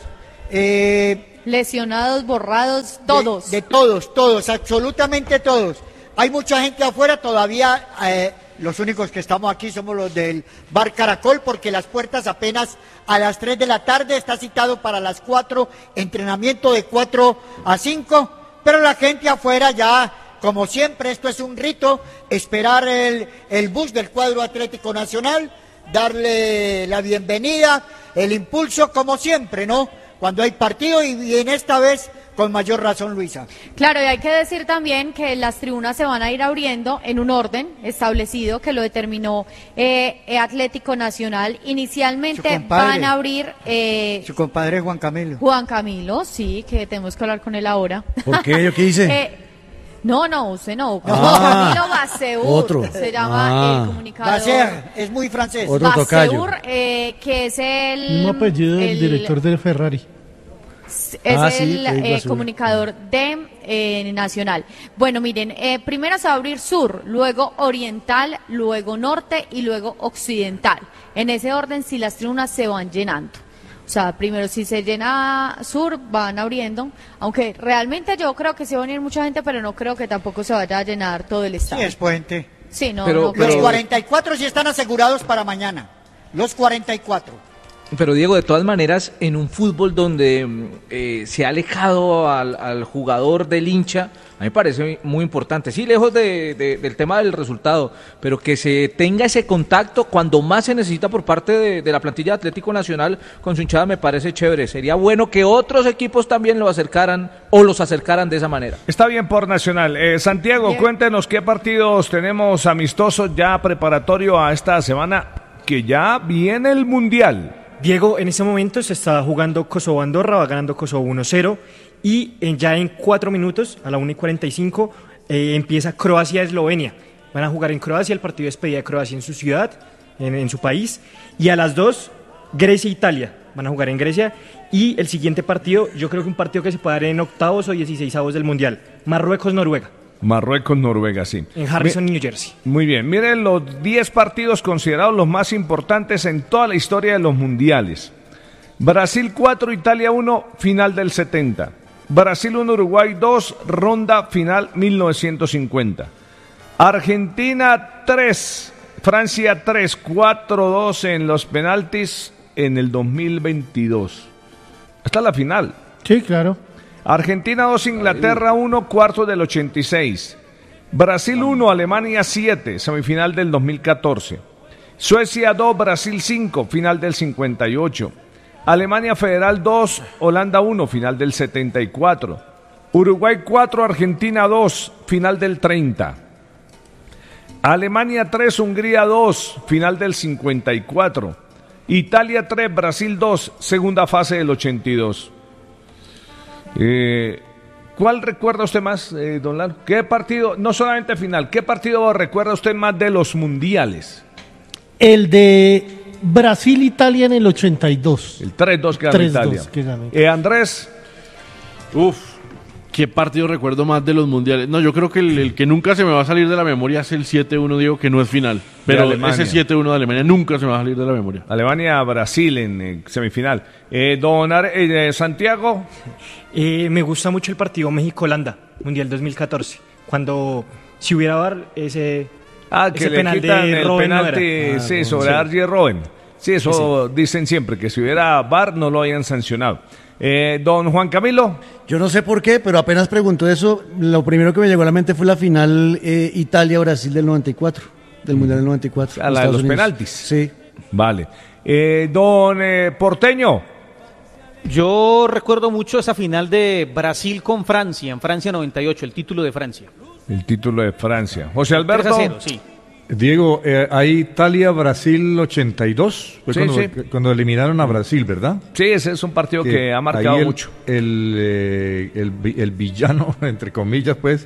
[SPEAKER 3] Eh,
[SPEAKER 4] Lesionados, borrados, todos.
[SPEAKER 3] De, de todos, todos, absolutamente todos. Hay mucha gente afuera todavía, eh, los únicos que estamos aquí somos los del Bar Caracol, porque las puertas apenas a las tres de la tarde, está citado para las cuatro, entrenamiento de cuatro a cinco, pero la gente afuera ya, como siempre, esto es un rito, esperar el, el bus del cuadro Atlético Nacional, darle la bienvenida, el impulso, como siempre, ¿no? Cuando hay partido, y, y en esta vez con mayor razón, Luisa.
[SPEAKER 4] Claro, y hay que decir también que las tribunas se van a ir abriendo en un orden establecido que lo determinó eh, eh, Atlético Nacional. Inicialmente van a abrir... Eh,
[SPEAKER 3] Su compadre Juan Camilo.
[SPEAKER 4] Juan Camilo, sí, que tenemos que hablar con él ahora.
[SPEAKER 1] ¿Por qué? ¿Yo qué hice?
[SPEAKER 4] eh, no, no, usted no.
[SPEAKER 1] Ah,
[SPEAKER 4] Camilo Baseur,
[SPEAKER 1] otro.
[SPEAKER 4] se llama
[SPEAKER 1] Ah.
[SPEAKER 4] el comunicador.
[SPEAKER 3] Baseur, es muy francés.
[SPEAKER 1] Otro tocayo.
[SPEAKER 4] Baseur, eh, que es el...
[SPEAKER 12] Mismo apellido del
[SPEAKER 4] el-
[SPEAKER 12] director del Ferrari.
[SPEAKER 4] Es
[SPEAKER 1] Ah, sí,
[SPEAKER 4] el
[SPEAKER 1] Federico
[SPEAKER 4] eh,
[SPEAKER 1] Basur.
[SPEAKER 4] comunicador de eh, Nacional. Bueno, miren, eh, primero se va a abrir sur, luego oriental, luego norte y luego occidental. En ese orden, si las tribunas se van llenando. O sea, primero si se llena sur, van abriendo. Aunque realmente yo creo que se va a venir mucha gente, pero no creo que tampoco se vaya a llenar todo el
[SPEAKER 3] Sí,
[SPEAKER 4] estadio.
[SPEAKER 3] es puente.
[SPEAKER 4] Sí, no,
[SPEAKER 10] Pero-
[SPEAKER 4] no
[SPEAKER 3] Los
[SPEAKER 4] creo.
[SPEAKER 3] cuarenta y cuatro sí están asegurados para mañana. Los cuarenta y cuatro.
[SPEAKER 10] Pero Diego, de todas maneras, en un fútbol donde mm, eh, se ha alejado al, al jugador del hincha, a mí me parece muy importante. Sí, lejos de, de- del tema del resultado, pero que se tenga ese contacto cuando más se necesita por parte de, de la plantilla de Atlético Nacional con su hinchada, me parece chévere. Sería bueno que otros equipos también lo acercaran o los acercaran de esa manera.
[SPEAKER 2] Está bien por Nacional. Eh, Santiago,
[SPEAKER 4] Bien.
[SPEAKER 2] cuéntenos qué partidos tenemos amistosos ya preparatorio a esta semana, que ya viene el Mundial.
[SPEAKER 13] Diego, en ese momento se está jugando Kosovo-Andorra, va ganando Kosovo uno cero y en- ya en cuatro minutos, a la una y cuarenta y cinco, eh, empieza Croacia-Eslovenia. Van a jugar en Croacia, el partido de despedida de Croacia en su ciudad, en, en su país, y a las dos, Grecia-Italia. Van a jugar en Grecia y el siguiente partido, yo creo que un partido que se puede dar en octavos o dieciseisavos del Mundial, Marruecos-Noruega,
[SPEAKER 2] Marruecos, Noruega, sí.
[SPEAKER 13] en Harrison, New Jersey.
[SPEAKER 2] Muy bien, miren los diez partidos considerados los más importantes en toda la historia de los mundiales. Brasil cuatro, Italia uno, final del setenta. Brasil uno, Uruguay dos, ronda final mil novecientos cincuenta. Argentina tres, Francia tres, cuatro dos en los penaltis en el dos mil veintidós. Hasta la final.
[SPEAKER 12] Sí, claro.
[SPEAKER 2] Argentina dos, Inglaterra uno, cuarto del ochenta y seis. Brasil uno, Alemania siete, semifinal del dos mil catorce. Suecia dos, Brasil cinco, final del cincuenta y ocho. Alemania Federal dos, Holanda uno, final del setenta y cuatro. Uruguay cuatro, Argentina dos, final del treinta. Alemania tres, Hungría dos, final del cincuenta y cuatro. Italia tres, Brasil dos, segunda fase del ochenta y dos. Eh, ¿Cuál recuerda usted más, eh, don Lalo? ¿Qué partido, no solamente final, qué partido recuerda usted más de los mundiales?
[SPEAKER 12] El de Brasil-Italia en el ochenta y dos.
[SPEAKER 2] El tres dos que ganó
[SPEAKER 12] tres dos
[SPEAKER 2] Italia.
[SPEAKER 12] que ganó.
[SPEAKER 2] Eh, Andrés,
[SPEAKER 8] Uf, qué partido recuerdo más de los mundiales. No, yo creo que el, el que nunca se me va a salir de la memoria es el siete uno, Diego, que no es final. Pero
[SPEAKER 2] Alemania.
[SPEAKER 8] ese siete uno de Alemania nunca se me va a salir de la memoria.
[SPEAKER 2] Alemania-Brasil en eh, semifinal. Eh, don Ar- eh, Santiago,
[SPEAKER 13] Eh, me gusta mucho el partido México-Holanda, Mundial dos mil catorce, cuando si hubiera V A R, ese,
[SPEAKER 2] ah, que
[SPEAKER 13] ese
[SPEAKER 2] le
[SPEAKER 13] penal
[SPEAKER 2] quitan
[SPEAKER 13] de
[SPEAKER 2] el
[SPEAKER 13] Robben no
[SPEAKER 2] penalti,
[SPEAKER 13] era.
[SPEAKER 2] sí,
[SPEAKER 13] Ah,
[SPEAKER 2] sobre
[SPEAKER 13] sí.
[SPEAKER 2] Arjen Robben. Sí, eso dicen siempre, que si hubiera V A R no lo hayan sancionado. Eh, don Juan Camilo.
[SPEAKER 1] Yo no sé por qué, pero apenas preguntó eso, lo primero que me llegó a la mente fue la final eh, Italia-Brasil del noventa y cuatro, del Mundial del noventa y cuatro.
[SPEAKER 2] A la de
[SPEAKER 1] Estados
[SPEAKER 2] los
[SPEAKER 1] Unidos.
[SPEAKER 2] penaltis.
[SPEAKER 1] Sí.
[SPEAKER 2] Vale. Eh, don eh, Porteño.
[SPEAKER 7] Yo recuerdo mucho esa final de Brasil con Francia, en Francia noventa y ocho, el título de Francia.
[SPEAKER 2] El título de Francia. José
[SPEAKER 7] tres a
[SPEAKER 2] Alberto.
[SPEAKER 7] cero, sí.
[SPEAKER 14] Diego, eh, hay Italia-Brasil ochenta y dos, fue
[SPEAKER 2] Sí,
[SPEAKER 14] cuando,
[SPEAKER 2] sí.
[SPEAKER 14] cuando eliminaron a Brasil, ¿verdad?
[SPEAKER 2] Sí, ese es un partido que ha marcado
[SPEAKER 14] ahí el,
[SPEAKER 2] mucho.
[SPEAKER 14] El, eh, el, vi- el villano, entre comillas, pues,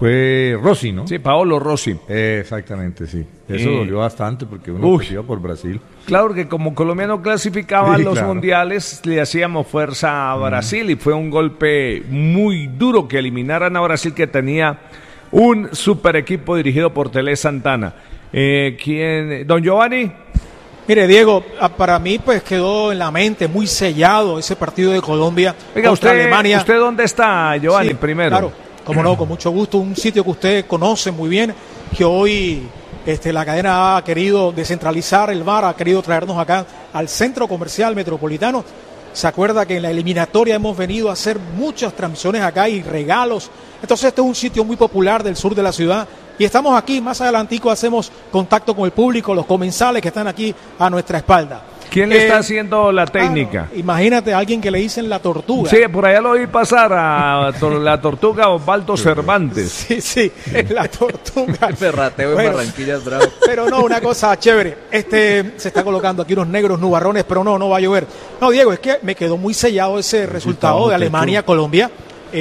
[SPEAKER 14] fue Rossi, ¿no?
[SPEAKER 2] Sí, Paolo Rossi.
[SPEAKER 14] Eh, exactamente, sí. Eso
[SPEAKER 2] Eh,
[SPEAKER 14] dolió bastante porque uno
[SPEAKER 2] uy.
[SPEAKER 14] perdió por Brasil.
[SPEAKER 2] Claro que como Colombia no clasificaba a
[SPEAKER 14] Sí,
[SPEAKER 2] los
[SPEAKER 14] claro.
[SPEAKER 2] mundiales, le hacíamos fuerza a Brasil y fue un golpe muy duro que eliminaran a Brasil, que tenía un super equipo dirigido por Tele Santana. Eh, ¿quién? Don Giovanni.
[SPEAKER 11] Mire, Diego, ah, para mí pues quedó en la mente muy sellado ese partido de Colombia
[SPEAKER 2] Oiga,
[SPEAKER 11] contra
[SPEAKER 2] usted,
[SPEAKER 11] Alemania.
[SPEAKER 2] ¿usted dónde está, Giovanni,
[SPEAKER 11] Sí,
[SPEAKER 2] primero?
[SPEAKER 11] Claro, como no, con mucho gusto. Un sitio que usted conoce muy bien, que hoy este, la cadena ha querido descentralizar el V A R, ha querido traernos acá al Centro Comercial Metropolitano. Se acuerda que en la eliminatoria hemos venido a hacer muchas transmisiones acá y regalos. Entonces este es un sitio muy popular del sur de la ciudad. Y estamos aquí, más adelantico hacemos contacto con el público, los comensales que están aquí a nuestra espalda.
[SPEAKER 2] ¿Quién le
[SPEAKER 11] Eh,
[SPEAKER 2] está haciendo la técnica?
[SPEAKER 11] Imagínate a alguien que le dicen la tortuga.
[SPEAKER 2] Sí, por allá lo vi pasar a tor- la tortuga Osvaldo Cervantes.
[SPEAKER 11] Sí, sí, la tortuga.
[SPEAKER 10] El ferrateo en
[SPEAKER 11] Bueno,
[SPEAKER 10] Barranquilla es bravo.
[SPEAKER 11] Pero no, una cosa chévere. Este se está colocando aquí unos negros nubarrones, pero no, no va a llover. No, Diego, es que me quedó muy sellado ese resultado de Alemania-Colombia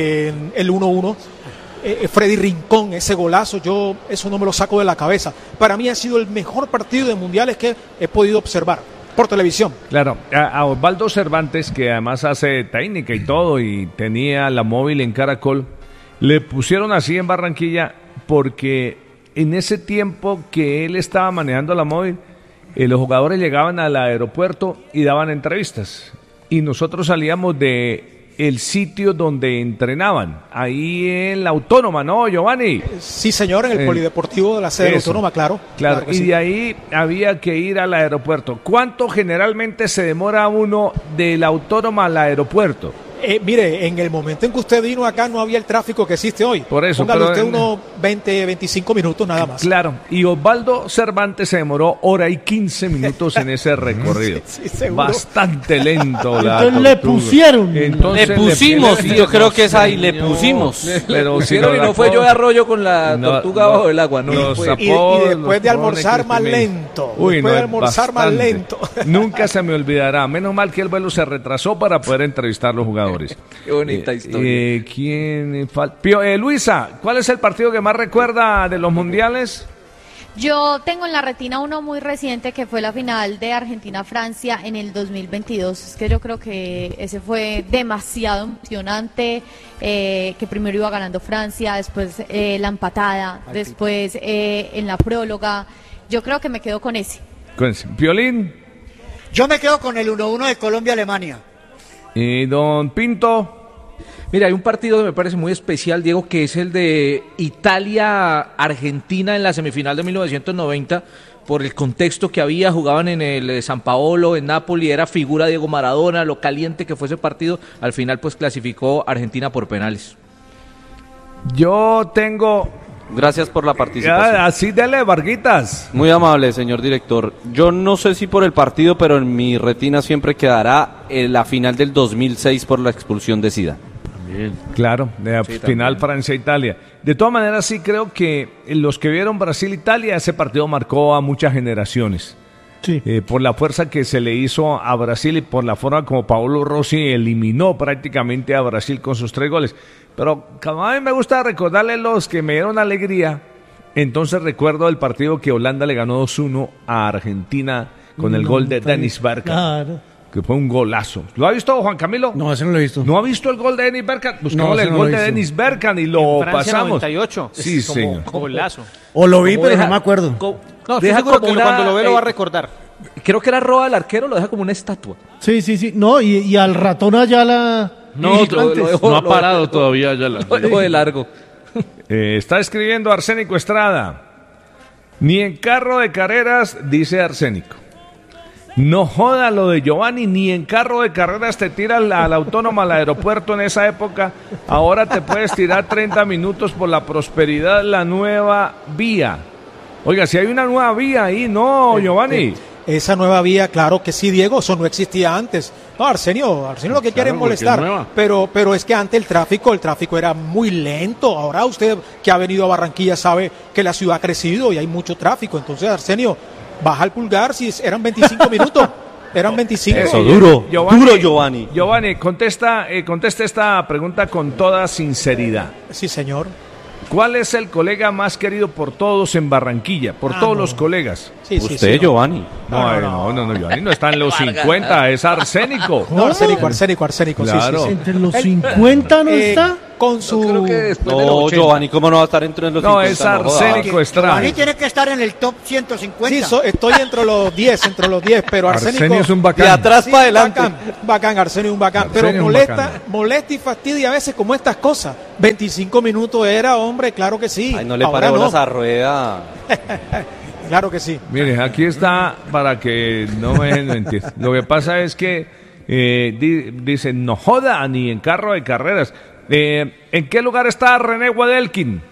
[SPEAKER 11] en el uno uno. Eh, Freddy Rincón, ese golazo, yo eso no me lo saco de la cabeza. Para mí ha sido el mejor partido de mundiales que he podido observar por televisión.
[SPEAKER 2] Claro, a, a Osvaldo Cervantes, que además hace técnica y todo, y tenía la móvil en Caracol, le pusieron así en Barranquilla porque en ese tiempo que él estaba manejando la móvil, eh, los jugadores llegaban al aeropuerto y daban entrevistas. Y nosotros salíamos de el sitio donde entrenaban, ahí en la Autónoma, ¿no, Giovanni?
[SPEAKER 11] Sí, señor, en el
[SPEAKER 2] Eh,
[SPEAKER 11] Polideportivo de la sede
[SPEAKER 2] eso.
[SPEAKER 11] autónoma, claro.
[SPEAKER 2] Claro,
[SPEAKER 11] que
[SPEAKER 2] y
[SPEAKER 11] sí.
[SPEAKER 2] de ahí había que ir al aeropuerto. ¿Cuánto generalmente se demora uno de la Autónoma al aeropuerto?
[SPEAKER 11] Eh, mire, en el momento en que usted vino acá no había el tráfico que existe hoy.
[SPEAKER 2] Por eso,
[SPEAKER 11] Póngale
[SPEAKER 2] pero
[SPEAKER 11] usted
[SPEAKER 2] en-
[SPEAKER 11] unos veinte, veinticinco minutos nada más.
[SPEAKER 2] Claro, y Osvaldo Cervantes se demoró hora y quince minutos en ese recorrido.
[SPEAKER 11] Sí, sí, seguro.
[SPEAKER 2] Bastante lento. La
[SPEAKER 12] Entonces le
[SPEAKER 2] tortuga.
[SPEAKER 12] pusieron.
[SPEAKER 2] Entonces
[SPEAKER 5] Le pusimos,
[SPEAKER 2] pusieron-
[SPEAKER 5] yo creo que es ahí, le
[SPEAKER 2] No,
[SPEAKER 5] pusimos.
[SPEAKER 2] Pero si
[SPEAKER 10] Pusieron
[SPEAKER 2] no
[SPEAKER 10] y
[SPEAKER 2] la
[SPEAKER 10] no fue
[SPEAKER 2] co-
[SPEAKER 10] yo de arroyo con la
[SPEAKER 2] No,
[SPEAKER 10] tortuga
[SPEAKER 2] no,
[SPEAKER 10] bajo el agua, no, no
[SPEAKER 2] los
[SPEAKER 10] fue.
[SPEAKER 11] Y, y
[SPEAKER 2] apodos,
[SPEAKER 11] después
[SPEAKER 2] los
[SPEAKER 11] de almorzar
[SPEAKER 2] ponen
[SPEAKER 11] más
[SPEAKER 2] Crispin.
[SPEAKER 11] lento.
[SPEAKER 2] Uy,
[SPEAKER 11] después
[SPEAKER 2] no,
[SPEAKER 11] de
[SPEAKER 2] es
[SPEAKER 11] almorzar más
[SPEAKER 2] bastante.
[SPEAKER 11] lento.
[SPEAKER 2] Nunca se me olvidará. Menos mal que el vuelo se retrasó para poder entrevistar a los jugadores.
[SPEAKER 10] Qué bonita
[SPEAKER 2] Eh,
[SPEAKER 10] historia.
[SPEAKER 2] eh, ¿Quién falta? Eh, Luisa, ¿cuál es el partido que más recuerda de los mundiales?
[SPEAKER 4] Yo tengo en la retina uno muy reciente que fue la final de Argentina-Francia en el dos mil veintidós. Es que yo creo que ese fue demasiado emocionante, eh, que primero iba ganando Francia, después eh, la empatada, después eh, en la próloga. Yo creo que me quedo con ese.
[SPEAKER 2] Con Piolín
[SPEAKER 3] Yo me quedo con el uno uno de Colombia-Alemania.
[SPEAKER 2] y Don Pinto.
[SPEAKER 10] Mira, hay un partido que me parece muy especial, Diego, que es el de Italia-Argentina en la semifinal de mil novecientos noventa, por el contexto que había, jugaban en el eh, San Paolo, en Nápoles, era figura Diego Maradona, lo caliente que fue ese partido, al final pues clasificó Argentina por penales.
[SPEAKER 2] Yo tengo...
[SPEAKER 5] Gracias por la participación.
[SPEAKER 2] Ah, así dele, Varguitas.
[SPEAKER 5] Muy amable, señor director. Yo no sé si por el partido, pero en mi retina siempre quedará eh, la final del dos mil seis por la expulsión de Zidane.
[SPEAKER 8] También.
[SPEAKER 2] Claro, de
[SPEAKER 5] Sí,
[SPEAKER 2] final
[SPEAKER 5] también.
[SPEAKER 2] Francia-Italia. De todas maneras, sí creo que los que vieron Brasil-Italia, ese partido marcó a muchas generaciones.
[SPEAKER 12] Sí.
[SPEAKER 2] Eh, por la fuerza que se le hizo a Brasil y por la forma como Paolo Rossi eliminó prácticamente a Brasil con sus tres goles. Pero como a mí me gusta recordarle los que me dieron alegría, entonces recuerdo el partido que Holanda le ganó dos uno a Argentina con el
[SPEAKER 12] No,
[SPEAKER 2] gol de
[SPEAKER 12] está bien.
[SPEAKER 2] Dennis Bergkamp,
[SPEAKER 12] Claro.
[SPEAKER 2] que fue un golazo. ¿Lo ha visto, Juan Camilo?
[SPEAKER 1] No, ese no lo he visto.
[SPEAKER 2] ¿No ha visto el gol de Dennis Bergkamp? Buscamos
[SPEAKER 1] ese
[SPEAKER 2] el
[SPEAKER 1] no
[SPEAKER 2] gol
[SPEAKER 1] lo he
[SPEAKER 2] de
[SPEAKER 1] visto.
[SPEAKER 2] Dennis Bergkamp y lo
[SPEAKER 7] Francia
[SPEAKER 2] pasamos.
[SPEAKER 7] noventa y ocho.
[SPEAKER 2] Sí,
[SPEAKER 7] Es como
[SPEAKER 2] señor.
[SPEAKER 7] Golazo.
[SPEAKER 1] O lo vi,
[SPEAKER 10] ¿Cómo
[SPEAKER 1] pero
[SPEAKER 10] deja-
[SPEAKER 1] no me acuerdo.
[SPEAKER 10] co-
[SPEAKER 7] No, estoy
[SPEAKER 10] deja
[SPEAKER 7] seguro
[SPEAKER 10] como
[SPEAKER 7] que
[SPEAKER 10] una,
[SPEAKER 7] cuando lo ve lo
[SPEAKER 10] eh,
[SPEAKER 7] va a recordar.
[SPEAKER 10] Creo que era Roa el arquero, lo deja como una estatua.
[SPEAKER 12] Sí, sí, sí. No, y, y al ratón Ayala.
[SPEAKER 8] No,
[SPEAKER 10] Y lo- lo dejó-
[SPEAKER 8] no ha
[SPEAKER 10] lo-
[SPEAKER 8] parado
[SPEAKER 10] lo-
[SPEAKER 8] todavía ya la.
[SPEAKER 10] Lo dejó de largo.
[SPEAKER 2] Eh, está escribiendo Arsénico Estrada. Ni en carro de carreras, dice Arsénico. No joda lo de Giovanni, ni en carro de carreras te tiras la, la autónoma al aeropuerto en esa época. Ahora te puedes tirar treinta minutos por la prosperidad, la nueva vía. Oiga, si hay una nueva vía ahí, no, Giovanni.
[SPEAKER 11] Esa nueva vía, claro que sí, Diego, eso no existía antes. No, Arsenio, Arsenio lo que quiere es
[SPEAKER 8] porque es
[SPEAKER 11] molestar,
[SPEAKER 8] nueva.
[SPEAKER 11] pero, pero es que antes el tráfico, el tráfico era muy lento. Ahora usted que ha venido a Barranquilla sabe que la ciudad ha crecido y hay mucho tráfico. Entonces, Arsenio, baja el pulgar si eran veinticinco minutos. Eran veinticinco.
[SPEAKER 5] Eso, duro, duro, Giovanni.
[SPEAKER 2] Giovanni, contesta, eh, contesta esta pregunta con toda sinceridad.
[SPEAKER 11] Sí, señor.
[SPEAKER 2] ¿Cuál es el colega más querido por todos en Barranquilla? Por
[SPEAKER 11] Ah,
[SPEAKER 2] todos
[SPEAKER 11] no.
[SPEAKER 2] los colegas.
[SPEAKER 11] Sí, sí,
[SPEAKER 5] Usted,
[SPEAKER 11] sí, no.
[SPEAKER 5] Giovanni.
[SPEAKER 2] No, no, no, no, Giovanni no está en los cincuenta, es arsénico.
[SPEAKER 11] No, arsénico, arsénico, arsénico. sí,
[SPEAKER 2] Claro.
[SPEAKER 11] sí, sí.
[SPEAKER 12] Entre los
[SPEAKER 11] Él-
[SPEAKER 12] cincuenta no
[SPEAKER 11] Eh,
[SPEAKER 12] está.
[SPEAKER 11] Con su.
[SPEAKER 10] Creo que después de los
[SPEAKER 5] No,
[SPEAKER 10] ochenta.
[SPEAKER 5] Giovanni, ¿cómo no va a estar entre los
[SPEAKER 2] No,
[SPEAKER 5] cincuenta?
[SPEAKER 2] es
[SPEAKER 5] joda.
[SPEAKER 2] arsénico Estrada.
[SPEAKER 3] Giovanni tiene que estar en el top ciento cincuenta.
[SPEAKER 11] Sí, so- estoy entre los diez, entre los diez, pero Arsénico.
[SPEAKER 14] Arsenio es un bacán.
[SPEAKER 5] De atrás
[SPEAKER 11] Sí,
[SPEAKER 5] para adelante.
[SPEAKER 11] Bacán, bacán, Arsenio es un bacán.
[SPEAKER 14] Arsenio
[SPEAKER 11] Pero
[SPEAKER 14] es un
[SPEAKER 11] molesta,
[SPEAKER 14] bacán.
[SPEAKER 11] molesta y fastidia a veces como estas cosas. veinticinco minutos era, hombre, claro que sí.
[SPEAKER 5] Ay, no le
[SPEAKER 11] Ahora
[SPEAKER 5] pare
[SPEAKER 11] no.
[SPEAKER 5] bolas a Rueda.
[SPEAKER 11] Claro que sí.
[SPEAKER 2] Mire, aquí está para que no me dejen mentir. Lo que pasa es que eh, di- dicen, no joda ni en carro de carreras. Eh, ¿En qué lugar está René Guadelkin?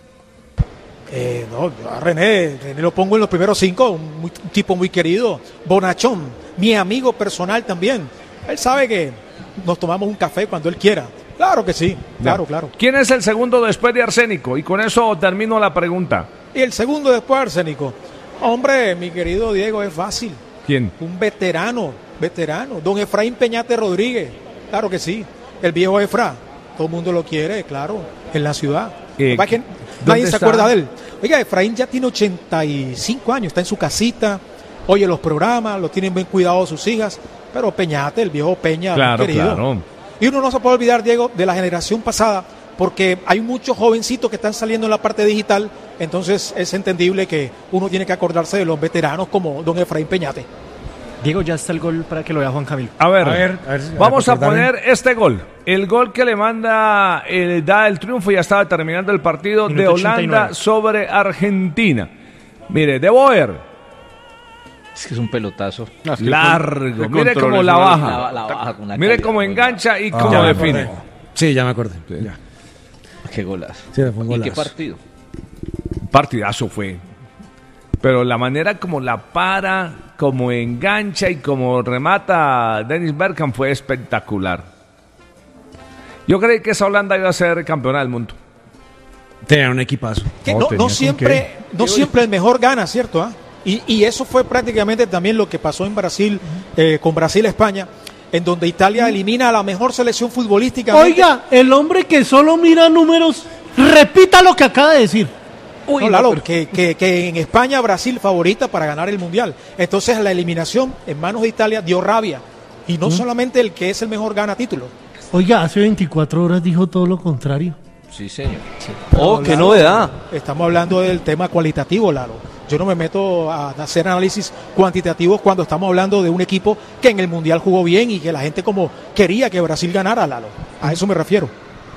[SPEAKER 11] Eh, no, yo a René, René lo pongo en los primeros cinco, un, muy- un tipo muy querido, bonachón, mi amigo personal también. Él sabe que nos tomamos un café cuando él quiera. Claro que sí, claro, claro.
[SPEAKER 2] ¿Quién es el segundo después de Arsénico? Y con eso termino la pregunta.
[SPEAKER 11] Y el segundo después, Arsénico. Hombre, mi querido Diego, es fácil.
[SPEAKER 2] ¿Quién?
[SPEAKER 11] Un veterano, veterano. Don Efraín Peñate Rodríguez. Claro que sí. El viejo Efra. Todo el mundo lo quiere, claro, en la ciudad.
[SPEAKER 2] Eh,
[SPEAKER 11] Lo que pasa es que
[SPEAKER 2] ¿dónde
[SPEAKER 11] nadie se
[SPEAKER 2] está?
[SPEAKER 11] acuerda de él. Oiga, Efraín ya tiene ochenta y cinco años, está en su casita, oye los programas, lo tienen bien cuidado sus hijas. Pero Peñate, el viejo Peña, muy
[SPEAKER 2] Claro,
[SPEAKER 11] querido.
[SPEAKER 2] claro.
[SPEAKER 11] Y uno no se puede olvidar, Diego, de la generación pasada, porque hay muchos jovencitos que están saliendo en la parte digital, entonces es entendible que uno tiene que acordarse de los veteranos como don Efraín Peñate.
[SPEAKER 13] Diego, ya está el gol para que lo vea Juan Camilo.
[SPEAKER 2] A ver,
[SPEAKER 14] A ver, a ver si-
[SPEAKER 2] vamos
[SPEAKER 14] a
[SPEAKER 2] a
[SPEAKER 14] recordarme.
[SPEAKER 2] poner este gol. El gol que le manda, eh, da el triunfo, ya estaba terminando el partido de
[SPEAKER 13] Minuto
[SPEAKER 2] Holanda
[SPEAKER 13] ochenta y nueve.
[SPEAKER 2] sobre Argentina. Mire, De Boer,
[SPEAKER 10] Es que es un pelotazo.
[SPEAKER 8] No, es que
[SPEAKER 2] largo.
[SPEAKER 8] el con-
[SPEAKER 2] Mire
[SPEAKER 8] el
[SPEAKER 2] cómo
[SPEAKER 8] control
[SPEAKER 2] la
[SPEAKER 8] es una-
[SPEAKER 2] baja.
[SPEAKER 10] La, la baja con una
[SPEAKER 2] Mire
[SPEAKER 10] calidad
[SPEAKER 2] cómo
[SPEAKER 10] muy
[SPEAKER 2] engancha y
[SPEAKER 14] Ah,
[SPEAKER 2] cómo
[SPEAKER 14] ya me
[SPEAKER 2] define.
[SPEAKER 14] acordé.
[SPEAKER 1] Sí, ya me acordé. Ya.
[SPEAKER 10] buena. Qué golazo.
[SPEAKER 1] Sí, fue un
[SPEAKER 10] ¿Y qué
[SPEAKER 1] golazo.
[SPEAKER 10] partido?
[SPEAKER 2] Partidazo fue. Pero la manera como la para, como engancha y como remata Dennis Bergkamp fue espectacular. Yo creí que esa Holanda iba a ser campeona del mundo.
[SPEAKER 1] Tenía un equipazo.
[SPEAKER 11] Que
[SPEAKER 14] No,
[SPEAKER 11] no,
[SPEAKER 14] tenía
[SPEAKER 11] no
[SPEAKER 14] con
[SPEAKER 11] siempre, no siempre el mejor gana, ¿cierto? ah? Y, y eso fue prácticamente también lo que pasó en Brasil, eh, con Brasil-España, en donde Italia elimina a la mejor selección futbolística.
[SPEAKER 12] Oiga, el hombre que solo mira números, repita lo que acaba de decir.
[SPEAKER 11] Uy, no, Lalo, que, que, que en España Brasil favorita para ganar el Mundial. Entonces la eliminación en manos de Italia dio rabia. Y no solamente el que es el mejor gana título.
[SPEAKER 12] Oiga, hace veinticuatro horas dijo todo lo contrario.
[SPEAKER 10] Sí, señor.
[SPEAKER 5] Oh, qué
[SPEAKER 11] Lalo,
[SPEAKER 5] novedad.
[SPEAKER 11] Estamos hablando del tema cualitativo, Lalo. Yo no me meto a hacer análisis cuantitativos cuando estamos hablando de un equipo que en el Mundial jugó bien y que la gente como quería que Brasil ganara, Lalo. A eso me refiero.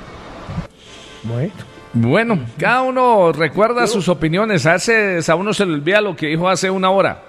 [SPEAKER 14] Bueno.
[SPEAKER 2] Bueno, cada uno recuerda sus opiniones. A, veces a uno se le olvida lo que dijo hace una hora.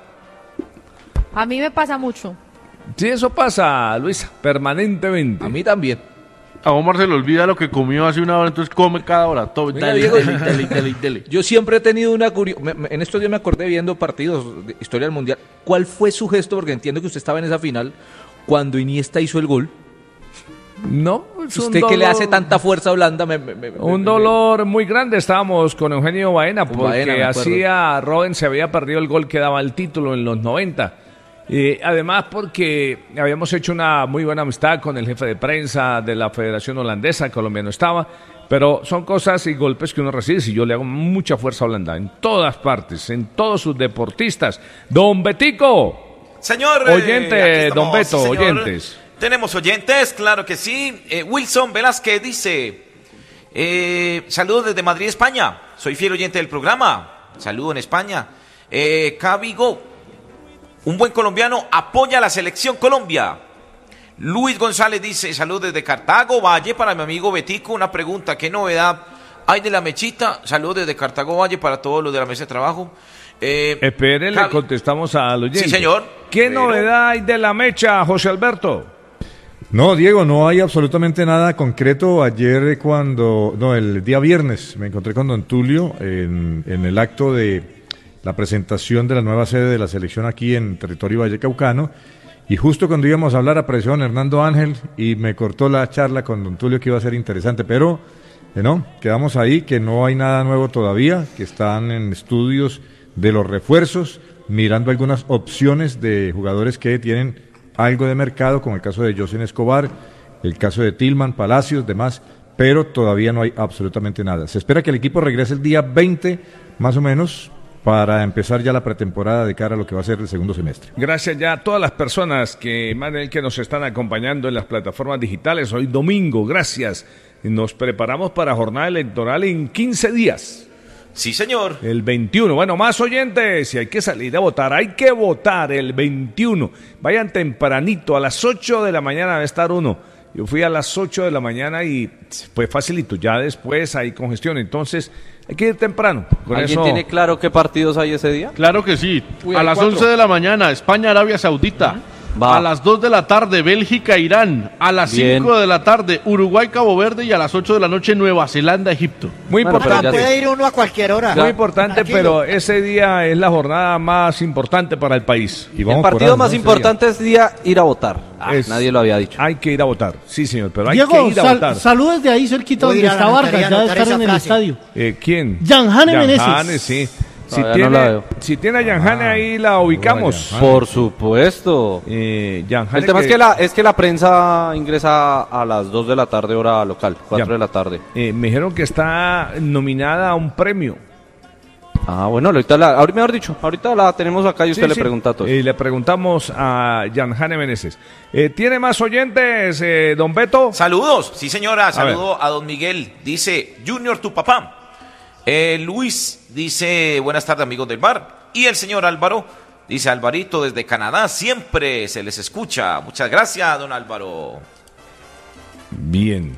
[SPEAKER 4] A mí me pasa mucho.
[SPEAKER 2] Sí, eso pasa, Luisa, permanentemente.
[SPEAKER 10] A mí también.
[SPEAKER 8] A Omar se le olvida lo que comió hace una hora, entonces come cada hora. Todo,
[SPEAKER 10] Venga,
[SPEAKER 8] dale,
[SPEAKER 10] Diego.
[SPEAKER 8] dale, dale, dale, dale.
[SPEAKER 10] Yo siempre he tenido una curiosidad. En estos días me acordé viendo partidos de historia del Mundial. ¿Cuál fue su gesto? Porque entiendo que usted estaba en esa final cuando Iniesta hizo el gol.
[SPEAKER 2] No, es un
[SPEAKER 10] Usted que le
[SPEAKER 2] dolor-
[SPEAKER 10] hace tanta fuerza a Holanda. Me, me- me-
[SPEAKER 2] Un
[SPEAKER 10] me-
[SPEAKER 2] dolor muy grande. Estábamos con Eugenio Baena
[SPEAKER 10] Con
[SPEAKER 2] porque
[SPEAKER 10] Baena, me acuerdo.
[SPEAKER 2] hacía Robben se había perdido el gol que daba el título en los noventa. Eh, además porque habíamos hecho una muy buena amistad con el jefe de prensa de la Federación Holandesa, el colombiano estaba, pero son cosas y golpes que uno recibe. Si yo le hago mucha fuerza a Holanda en todas partes, en todos sus deportistas. Don Betico.
[SPEAKER 9] Señor. eh,
[SPEAKER 2] Oyente,
[SPEAKER 9] aquí estamos,
[SPEAKER 2] don Beto,
[SPEAKER 9] sí, señor.
[SPEAKER 2] oyentes.
[SPEAKER 9] Tenemos oyentes, claro que sí. Eh, Wilson Velázquez dice, eh, saludos desde Madrid, España. Soy fiel oyente del programa. Saludo en España. Eh, Cabigo, un buen colombiano, apoya a la selección Colombia. Luis González dice, saludos desde Cartago, Valle, para mi amigo Betico. Una pregunta, ¿qué novedad hay de la mechita? Saludos desde Cartago, Valle, para todos los de la mesa de trabajo. Eh,
[SPEAKER 2] Espere, le
[SPEAKER 9] Javi.
[SPEAKER 2] contestamos al oyente.
[SPEAKER 9] Sí, señor.
[SPEAKER 2] ¿Qué
[SPEAKER 9] Pero-
[SPEAKER 2] novedad hay de la mecha, José Alberto?
[SPEAKER 14] No, Diego, no hay absolutamente nada concreto. Ayer cuando, no, el día viernes me encontré con don Tulio en, en el acto de la presentación de la nueva sede de la selección aquí en territorio vallecaucano, y justo cuando íbamos a hablar apareció don Hernando Ángel y me cortó la charla con don Tulio, que iba a ser interesante, pero eh, no, quedamos ahí, que no hay nada nuevo todavía, que están en estudios de los refuerzos, mirando algunas opciones de jugadores que tienen algo de mercado, como el caso de José Escobar, el caso de Tillman, Palacios, demás, pero todavía no hay absolutamente nada. Se espera que el equipo regrese el día veinte, más o menos, para empezar ya la pretemporada de cara a lo que va a ser el segundo semestre.
[SPEAKER 2] Gracias ya a todas las personas que, Manuel, que nos están acompañando en las plataformas digitales. Hoy domingo, gracias. Nos preparamos para jornada electoral en quince días.
[SPEAKER 9] Sí, señor.
[SPEAKER 2] El veintiuno. Bueno, más oyentes, si hay que salir a votar, hay que votar el veintiuno. Vayan tempranito, a las ocho de la mañana va a estar uno. Yo fui a las ocho de la mañana y fue facilito. Ya después hay congestión, entonces hay que ir temprano. Con
[SPEAKER 5] ¿Alguien
[SPEAKER 2] eso...
[SPEAKER 5] tiene claro qué partidos hay ese día?
[SPEAKER 8] Claro que sí.
[SPEAKER 5] Uy,
[SPEAKER 8] a las
[SPEAKER 5] cuatro.
[SPEAKER 8] once de la mañana, España-Arabia Saudita.
[SPEAKER 5] Va.
[SPEAKER 8] A las dos de la tarde, Bélgica-Irán. A las
[SPEAKER 5] Bien.
[SPEAKER 8] cinco de la tarde, Uruguay-Cabo Verde. Y a las ocho de la noche, Nueva Zelanda-Egipto.
[SPEAKER 2] Muy
[SPEAKER 3] Bueno,
[SPEAKER 2] importante.
[SPEAKER 3] pero puede ir uno a cualquier hora.
[SPEAKER 2] Muy importante,
[SPEAKER 3] Tranquilo.
[SPEAKER 2] pero ese día es la jornada más importante para el país.
[SPEAKER 14] Y
[SPEAKER 5] El
[SPEAKER 14] vamos por
[SPEAKER 5] partido
[SPEAKER 14] ahí,
[SPEAKER 5] más
[SPEAKER 14] ¿no?
[SPEAKER 5] importante es día ir a votar. Ah,
[SPEAKER 2] Es-
[SPEAKER 5] nadie lo había dicho.
[SPEAKER 2] Hay que ir a votar, sí señor, pero hay
[SPEAKER 12] Diego,
[SPEAKER 2] que ir a
[SPEAKER 12] sal-
[SPEAKER 2] votar.
[SPEAKER 12] saludos de ahí cerquita
[SPEAKER 3] Voy a
[SPEAKER 12] donde
[SPEAKER 3] ir a
[SPEAKER 12] está
[SPEAKER 3] anotar,
[SPEAKER 12] Vargas,
[SPEAKER 3] y a
[SPEAKER 12] ya de
[SPEAKER 3] anotar
[SPEAKER 12] estar
[SPEAKER 3] esa
[SPEAKER 12] en el
[SPEAKER 3] frase.
[SPEAKER 12] estadio.
[SPEAKER 2] Eh, ¿Quién?
[SPEAKER 12] Yanjane Meneses.
[SPEAKER 2] Yanjane, sí. Si
[SPEAKER 5] Todavía no la
[SPEAKER 2] tiene,
[SPEAKER 5] veo.
[SPEAKER 2] si tiene a Yanjane ahí la ubicamos.
[SPEAKER 14] Yanjane.
[SPEAKER 5] Por supuesto.
[SPEAKER 2] Eh, Yanjane
[SPEAKER 5] El tema es que la es que la prensa ingresa a las dos de la tarde hora local, cuatro
[SPEAKER 2] Ya.
[SPEAKER 5] de la tarde.
[SPEAKER 2] eh, me dijeron que está nominada a un premio.
[SPEAKER 5] Ah, bueno, ahorita la, ahorita mejor dicho, ahorita la tenemos acá y usted
[SPEAKER 2] Sí,
[SPEAKER 5] le
[SPEAKER 2] sí.
[SPEAKER 5] pregunta a todos.
[SPEAKER 2] Y le preguntamos a Yanjane Meneses. Eh, ¿Tiene más oyentes, eh, don Beto?
[SPEAKER 9] Saludos, sí señora,
[SPEAKER 2] A
[SPEAKER 9] saludo a, don Miguel, dice Junior tu papá. Eh, Luis dice buenas tardes amigos del bar. Y el señor Álvaro dice Alvarito desde Canadá, siempre se les escucha. Muchas gracias, don Álvaro.
[SPEAKER 2] Bien.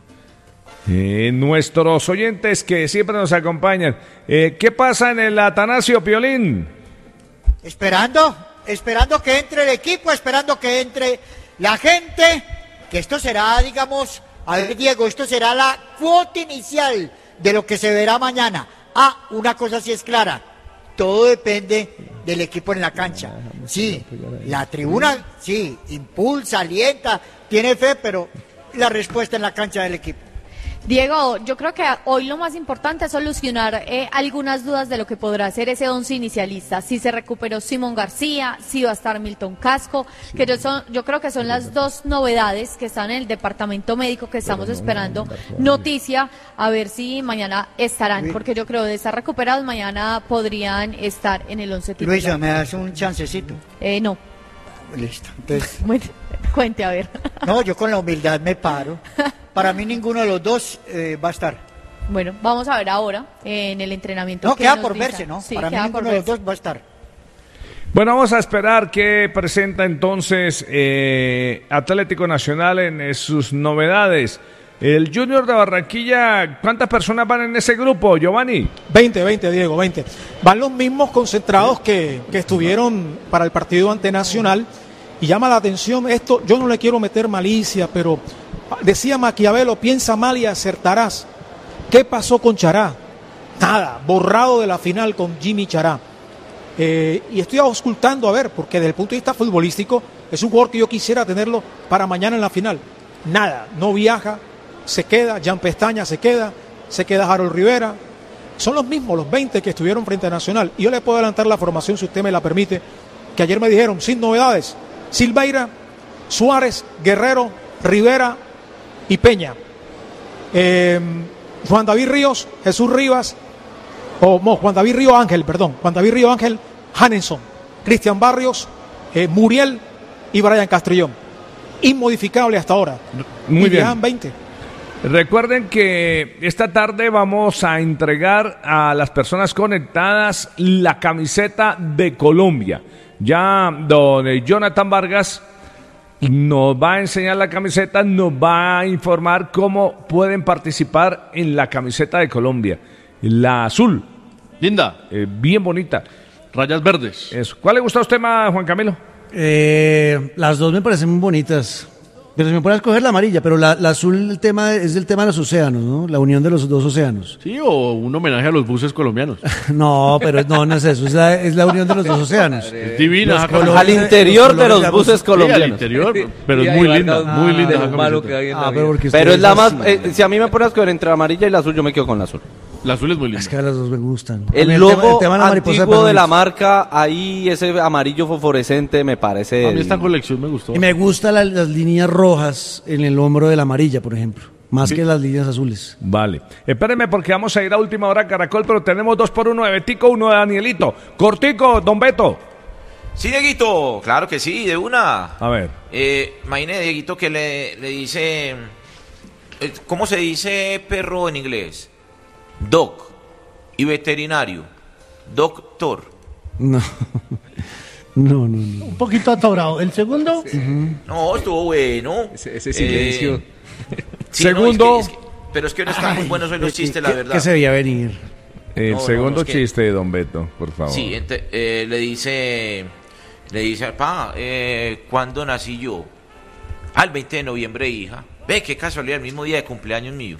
[SPEAKER 2] Eh, nuestros oyentes que siempre nos acompañan. Eh, ¿Qué pasa en el Atanasio Piolín?
[SPEAKER 3] Esperando, esperando que entre el equipo, esperando que entre la gente, que esto será, digamos, a ver Diego, esto será la cuota inicial de lo que se verá mañana. Ah, una cosa sí es clara, todo depende del equipo en la cancha. Sí, la tribuna, sí, impulsa, alienta, tiene fe, pero la respuesta en la cancha del equipo.
[SPEAKER 4] Diego, yo creo que hoy lo más importante es solucionar eh, algunas dudas de lo que podrá ser ese once inicialista. Si se recuperó Simón García, si va a estar Milton Casco, que yo, son, yo creo que son las dos novedades que están en el departamento médico que estamos esperando noticia, a ver si mañana estarán, porque yo creo de estar recuperados mañana podrían estar en el once titular.
[SPEAKER 3] Luisa, ¿me das un chancecito?
[SPEAKER 4] Eh, no,
[SPEAKER 3] Listo. Entonces,
[SPEAKER 4] bueno, cuente a ver.
[SPEAKER 3] no, yo con la humildad me paro. Para mí ninguno de los dos eh, va a estar.
[SPEAKER 4] Bueno, vamos a ver ahora eh, en el entrenamiento.
[SPEAKER 3] No,
[SPEAKER 4] que
[SPEAKER 3] queda
[SPEAKER 4] nos
[SPEAKER 3] por
[SPEAKER 4] brinda.
[SPEAKER 3] verse, ¿no?
[SPEAKER 4] Sí,
[SPEAKER 3] Para mí
[SPEAKER 4] queda por
[SPEAKER 3] ninguno de los
[SPEAKER 4] verse.
[SPEAKER 3] dos va a estar.
[SPEAKER 2] Bueno, vamos a esperar qué presenta entonces eh, Atlético Nacional en eh, sus novedades. El Junior de Barranquilla, ¿cuántas personas van en ese grupo, Giovanni?
[SPEAKER 11] veinte, veinte, Diego, veinte. Van los mismos concentrados que, que estuvieron para el partido ante Nacional. Y llama la atención esto, yo no le quiero meter malicia, pero decía Maquiavelo, piensa mal y acertarás. ¿Qué pasó con Chará? Nada, borrado de la final con Jimmy Chará. Eh, y estoy auscultando a ver, porque desde el punto de vista futbolístico, es un jugador que yo quisiera tenerlo para mañana en la final. Nada, no viaja, se queda, Jan Pestaña se queda, se queda Harold Rivera. Son los mismos, los veinte que estuvieron frente a Nacional. Y yo le puedo adelantar la formación, si usted me la permite, que ayer me dijeron, sin novedades, Silveira, Suárez, Guerrero, Rivera y Peña. Eh, Juan David Ríos, Jesús Rivas, o no, Juan David Río Ángel, perdón, Juan David Río Ángel, Hanenson, Cristian Barrios, eh, Muriel y Brian Castrillón. Inmodificable hasta ahora.
[SPEAKER 2] Muy
[SPEAKER 11] y
[SPEAKER 2] bien.
[SPEAKER 11] viajan veinte.
[SPEAKER 2] Recuerden que esta tarde vamos a entregar a las personas conectadas la camiseta de Colombia. Ya don Jonathan Vargas nos va a enseñar la camiseta, nos va a informar cómo pueden participar en la camiseta de Colombia. La azul.
[SPEAKER 8] Linda.
[SPEAKER 2] Eh, bien bonita.
[SPEAKER 8] Rayas verdes.
[SPEAKER 2] Eso. ¿Cuál le gusta a usted más, Juan Camilo?
[SPEAKER 1] Eh, las dos me parecen muy bonitas. Pero si me pueden escoger la amarilla, pero la, la azul el tema es el tema de los océanos, ¿no? La unión de los dos océanos.
[SPEAKER 8] Sí, o un homenaje a los buses colombianos.
[SPEAKER 1] No, pero no, no es eso, es la, es la unión de los dos océanos.
[SPEAKER 8] Es divina.
[SPEAKER 1] Los
[SPEAKER 8] esa
[SPEAKER 1] colores-
[SPEAKER 5] Al interior
[SPEAKER 1] los
[SPEAKER 5] de los
[SPEAKER 1] colores,
[SPEAKER 5] buses
[SPEAKER 8] Sí,
[SPEAKER 5] colombianos.
[SPEAKER 8] al interior, pero
[SPEAKER 10] Y
[SPEAKER 8] es
[SPEAKER 10] ahí
[SPEAKER 8] muy
[SPEAKER 10] va
[SPEAKER 8] linda,
[SPEAKER 10] cada-
[SPEAKER 8] muy linda
[SPEAKER 10] de
[SPEAKER 8] esa
[SPEAKER 10] lo malo
[SPEAKER 8] camiseta.
[SPEAKER 10] que hay en la
[SPEAKER 1] Ah,
[SPEAKER 10] vida.
[SPEAKER 1] pero porque
[SPEAKER 5] Pero es la más,
[SPEAKER 1] ustedes-
[SPEAKER 5] eh, si a mí me pones a escoger entre la amarilla y la azul, yo me quedo con la azul.
[SPEAKER 8] La azul es muy linda.
[SPEAKER 1] Es que a las dos me gustan. A mí
[SPEAKER 5] El
[SPEAKER 1] tema-
[SPEAKER 5] logo
[SPEAKER 1] el tema de la mariposa
[SPEAKER 5] antiguo
[SPEAKER 1] me
[SPEAKER 5] de la
[SPEAKER 1] gusta.
[SPEAKER 5] marca, ahí ese amarillo fosforescente me parece...
[SPEAKER 8] A mí esta colección me gustó.
[SPEAKER 1] Y me gustan la- las líneas rojas en el hombro de la amarilla, por ejemplo. más
[SPEAKER 2] Sí.
[SPEAKER 1] que las líneas azules.
[SPEAKER 2] Vale. Espérenme porque vamos a ir a última hora Caracol, pero tenemos dos por uno de Betico, uno de Danielito. Cortico, don Beto.
[SPEAKER 9] Sí, Dieguito, claro que sí, de una.
[SPEAKER 2] A ver.
[SPEAKER 9] Eh, imagine, Dieguito, que le, le dice... eh, ¿Cómo se dice perro en inglés? Dog. Y veterinario. Doctor.
[SPEAKER 1] No. No, no, no.
[SPEAKER 12] Un poquito atorado. El segundo.
[SPEAKER 9] No, estuvo bueno.
[SPEAKER 10] Ese, ese silencio.
[SPEAKER 9] Eh, sí,
[SPEAKER 2] Segundo.
[SPEAKER 9] no, es que- es que- pero es que no están muy buenos hoy los chistes, la
[SPEAKER 1] ¿Qué-
[SPEAKER 9] verdad.
[SPEAKER 1] ¿Qué se veía venir?
[SPEAKER 2] El
[SPEAKER 9] No, no,
[SPEAKER 2] segundo
[SPEAKER 9] no, es que-
[SPEAKER 2] chiste de don Beto, por favor.
[SPEAKER 9] Sí, ente- eh, le dice, le dice, pa, eh, ¿cuándo nací yo? Al veinte de noviembre, hija. Ve, qué casualidad, el mismo día de cumpleaños mío.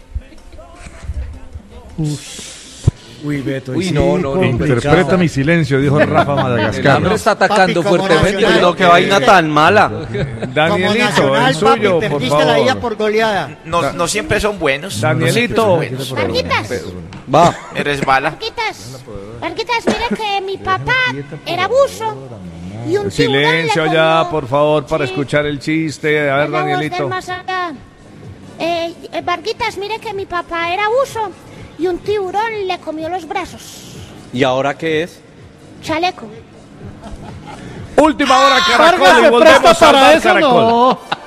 [SPEAKER 1] Uy, Beto.
[SPEAKER 10] Uy,
[SPEAKER 1] sí,
[SPEAKER 10] no, no, no,
[SPEAKER 14] Interpreta mi silencio, dijo Rafa
[SPEAKER 10] El
[SPEAKER 14] Madagascar.
[SPEAKER 10] hambre está atacando
[SPEAKER 3] Papi, como
[SPEAKER 10] fuertemente.
[SPEAKER 3] nacional.
[SPEAKER 5] No, qué vaina tan mala.
[SPEAKER 3] Como
[SPEAKER 2] Danielito,
[SPEAKER 3] Nacional,
[SPEAKER 2] el suyo,
[SPEAKER 3] papi,
[SPEAKER 2] por
[SPEAKER 3] perdiste la vida
[SPEAKER 2] favor.
[SPEAKER 3] por goleada.
[SPEAKER 9] No, no siempre son buenos.
[SPEAKER 2] Danielito.
[SPEAKER 6] Varguitas,
[SPEAKER 5] Va.
[SPEAKER 9] Me resbala.
[SPEAKER 6] Varguitas, Varguitas, mira que mi papá era buzo y un tiburón
[SPEAKER 2] Silencio
[SPEAKER 6] le
[SPEAKER 2] ya,
[SPEAKER 6] comió-
[SPEAKER 2] por favor, para
[SPEAKER 6] Sí,
[SPEAKER 2] escuchar el chiste. A ver,
[SPEAKER 6] es la voz del
[SPEAKER 2] Danielito.
[SPEAKER 6] más allá. Eh, eh, Varguitas, mire que mi papá era buzo y un tiburón le comió los brazos.
[SPEAKER 5] ¿Y ahora qué es?
[SPEAKER 6] Chaleco.
[SPEAKER 2] Última hora, Caracol.
[SPEAKER 12] Vargas
[SPEAKER 2] Y
[SPEAKER 12] se
[SPEAKER 2] volvemos
[SPEAKER 12] presta
[SPEAKER 2] al
[SPEAKER 12] para
[SPEAKER 2] Bar
[SPEAKER 12] eso,
[SPEAKER 2] Caracol.
[SPEAKER 12] no.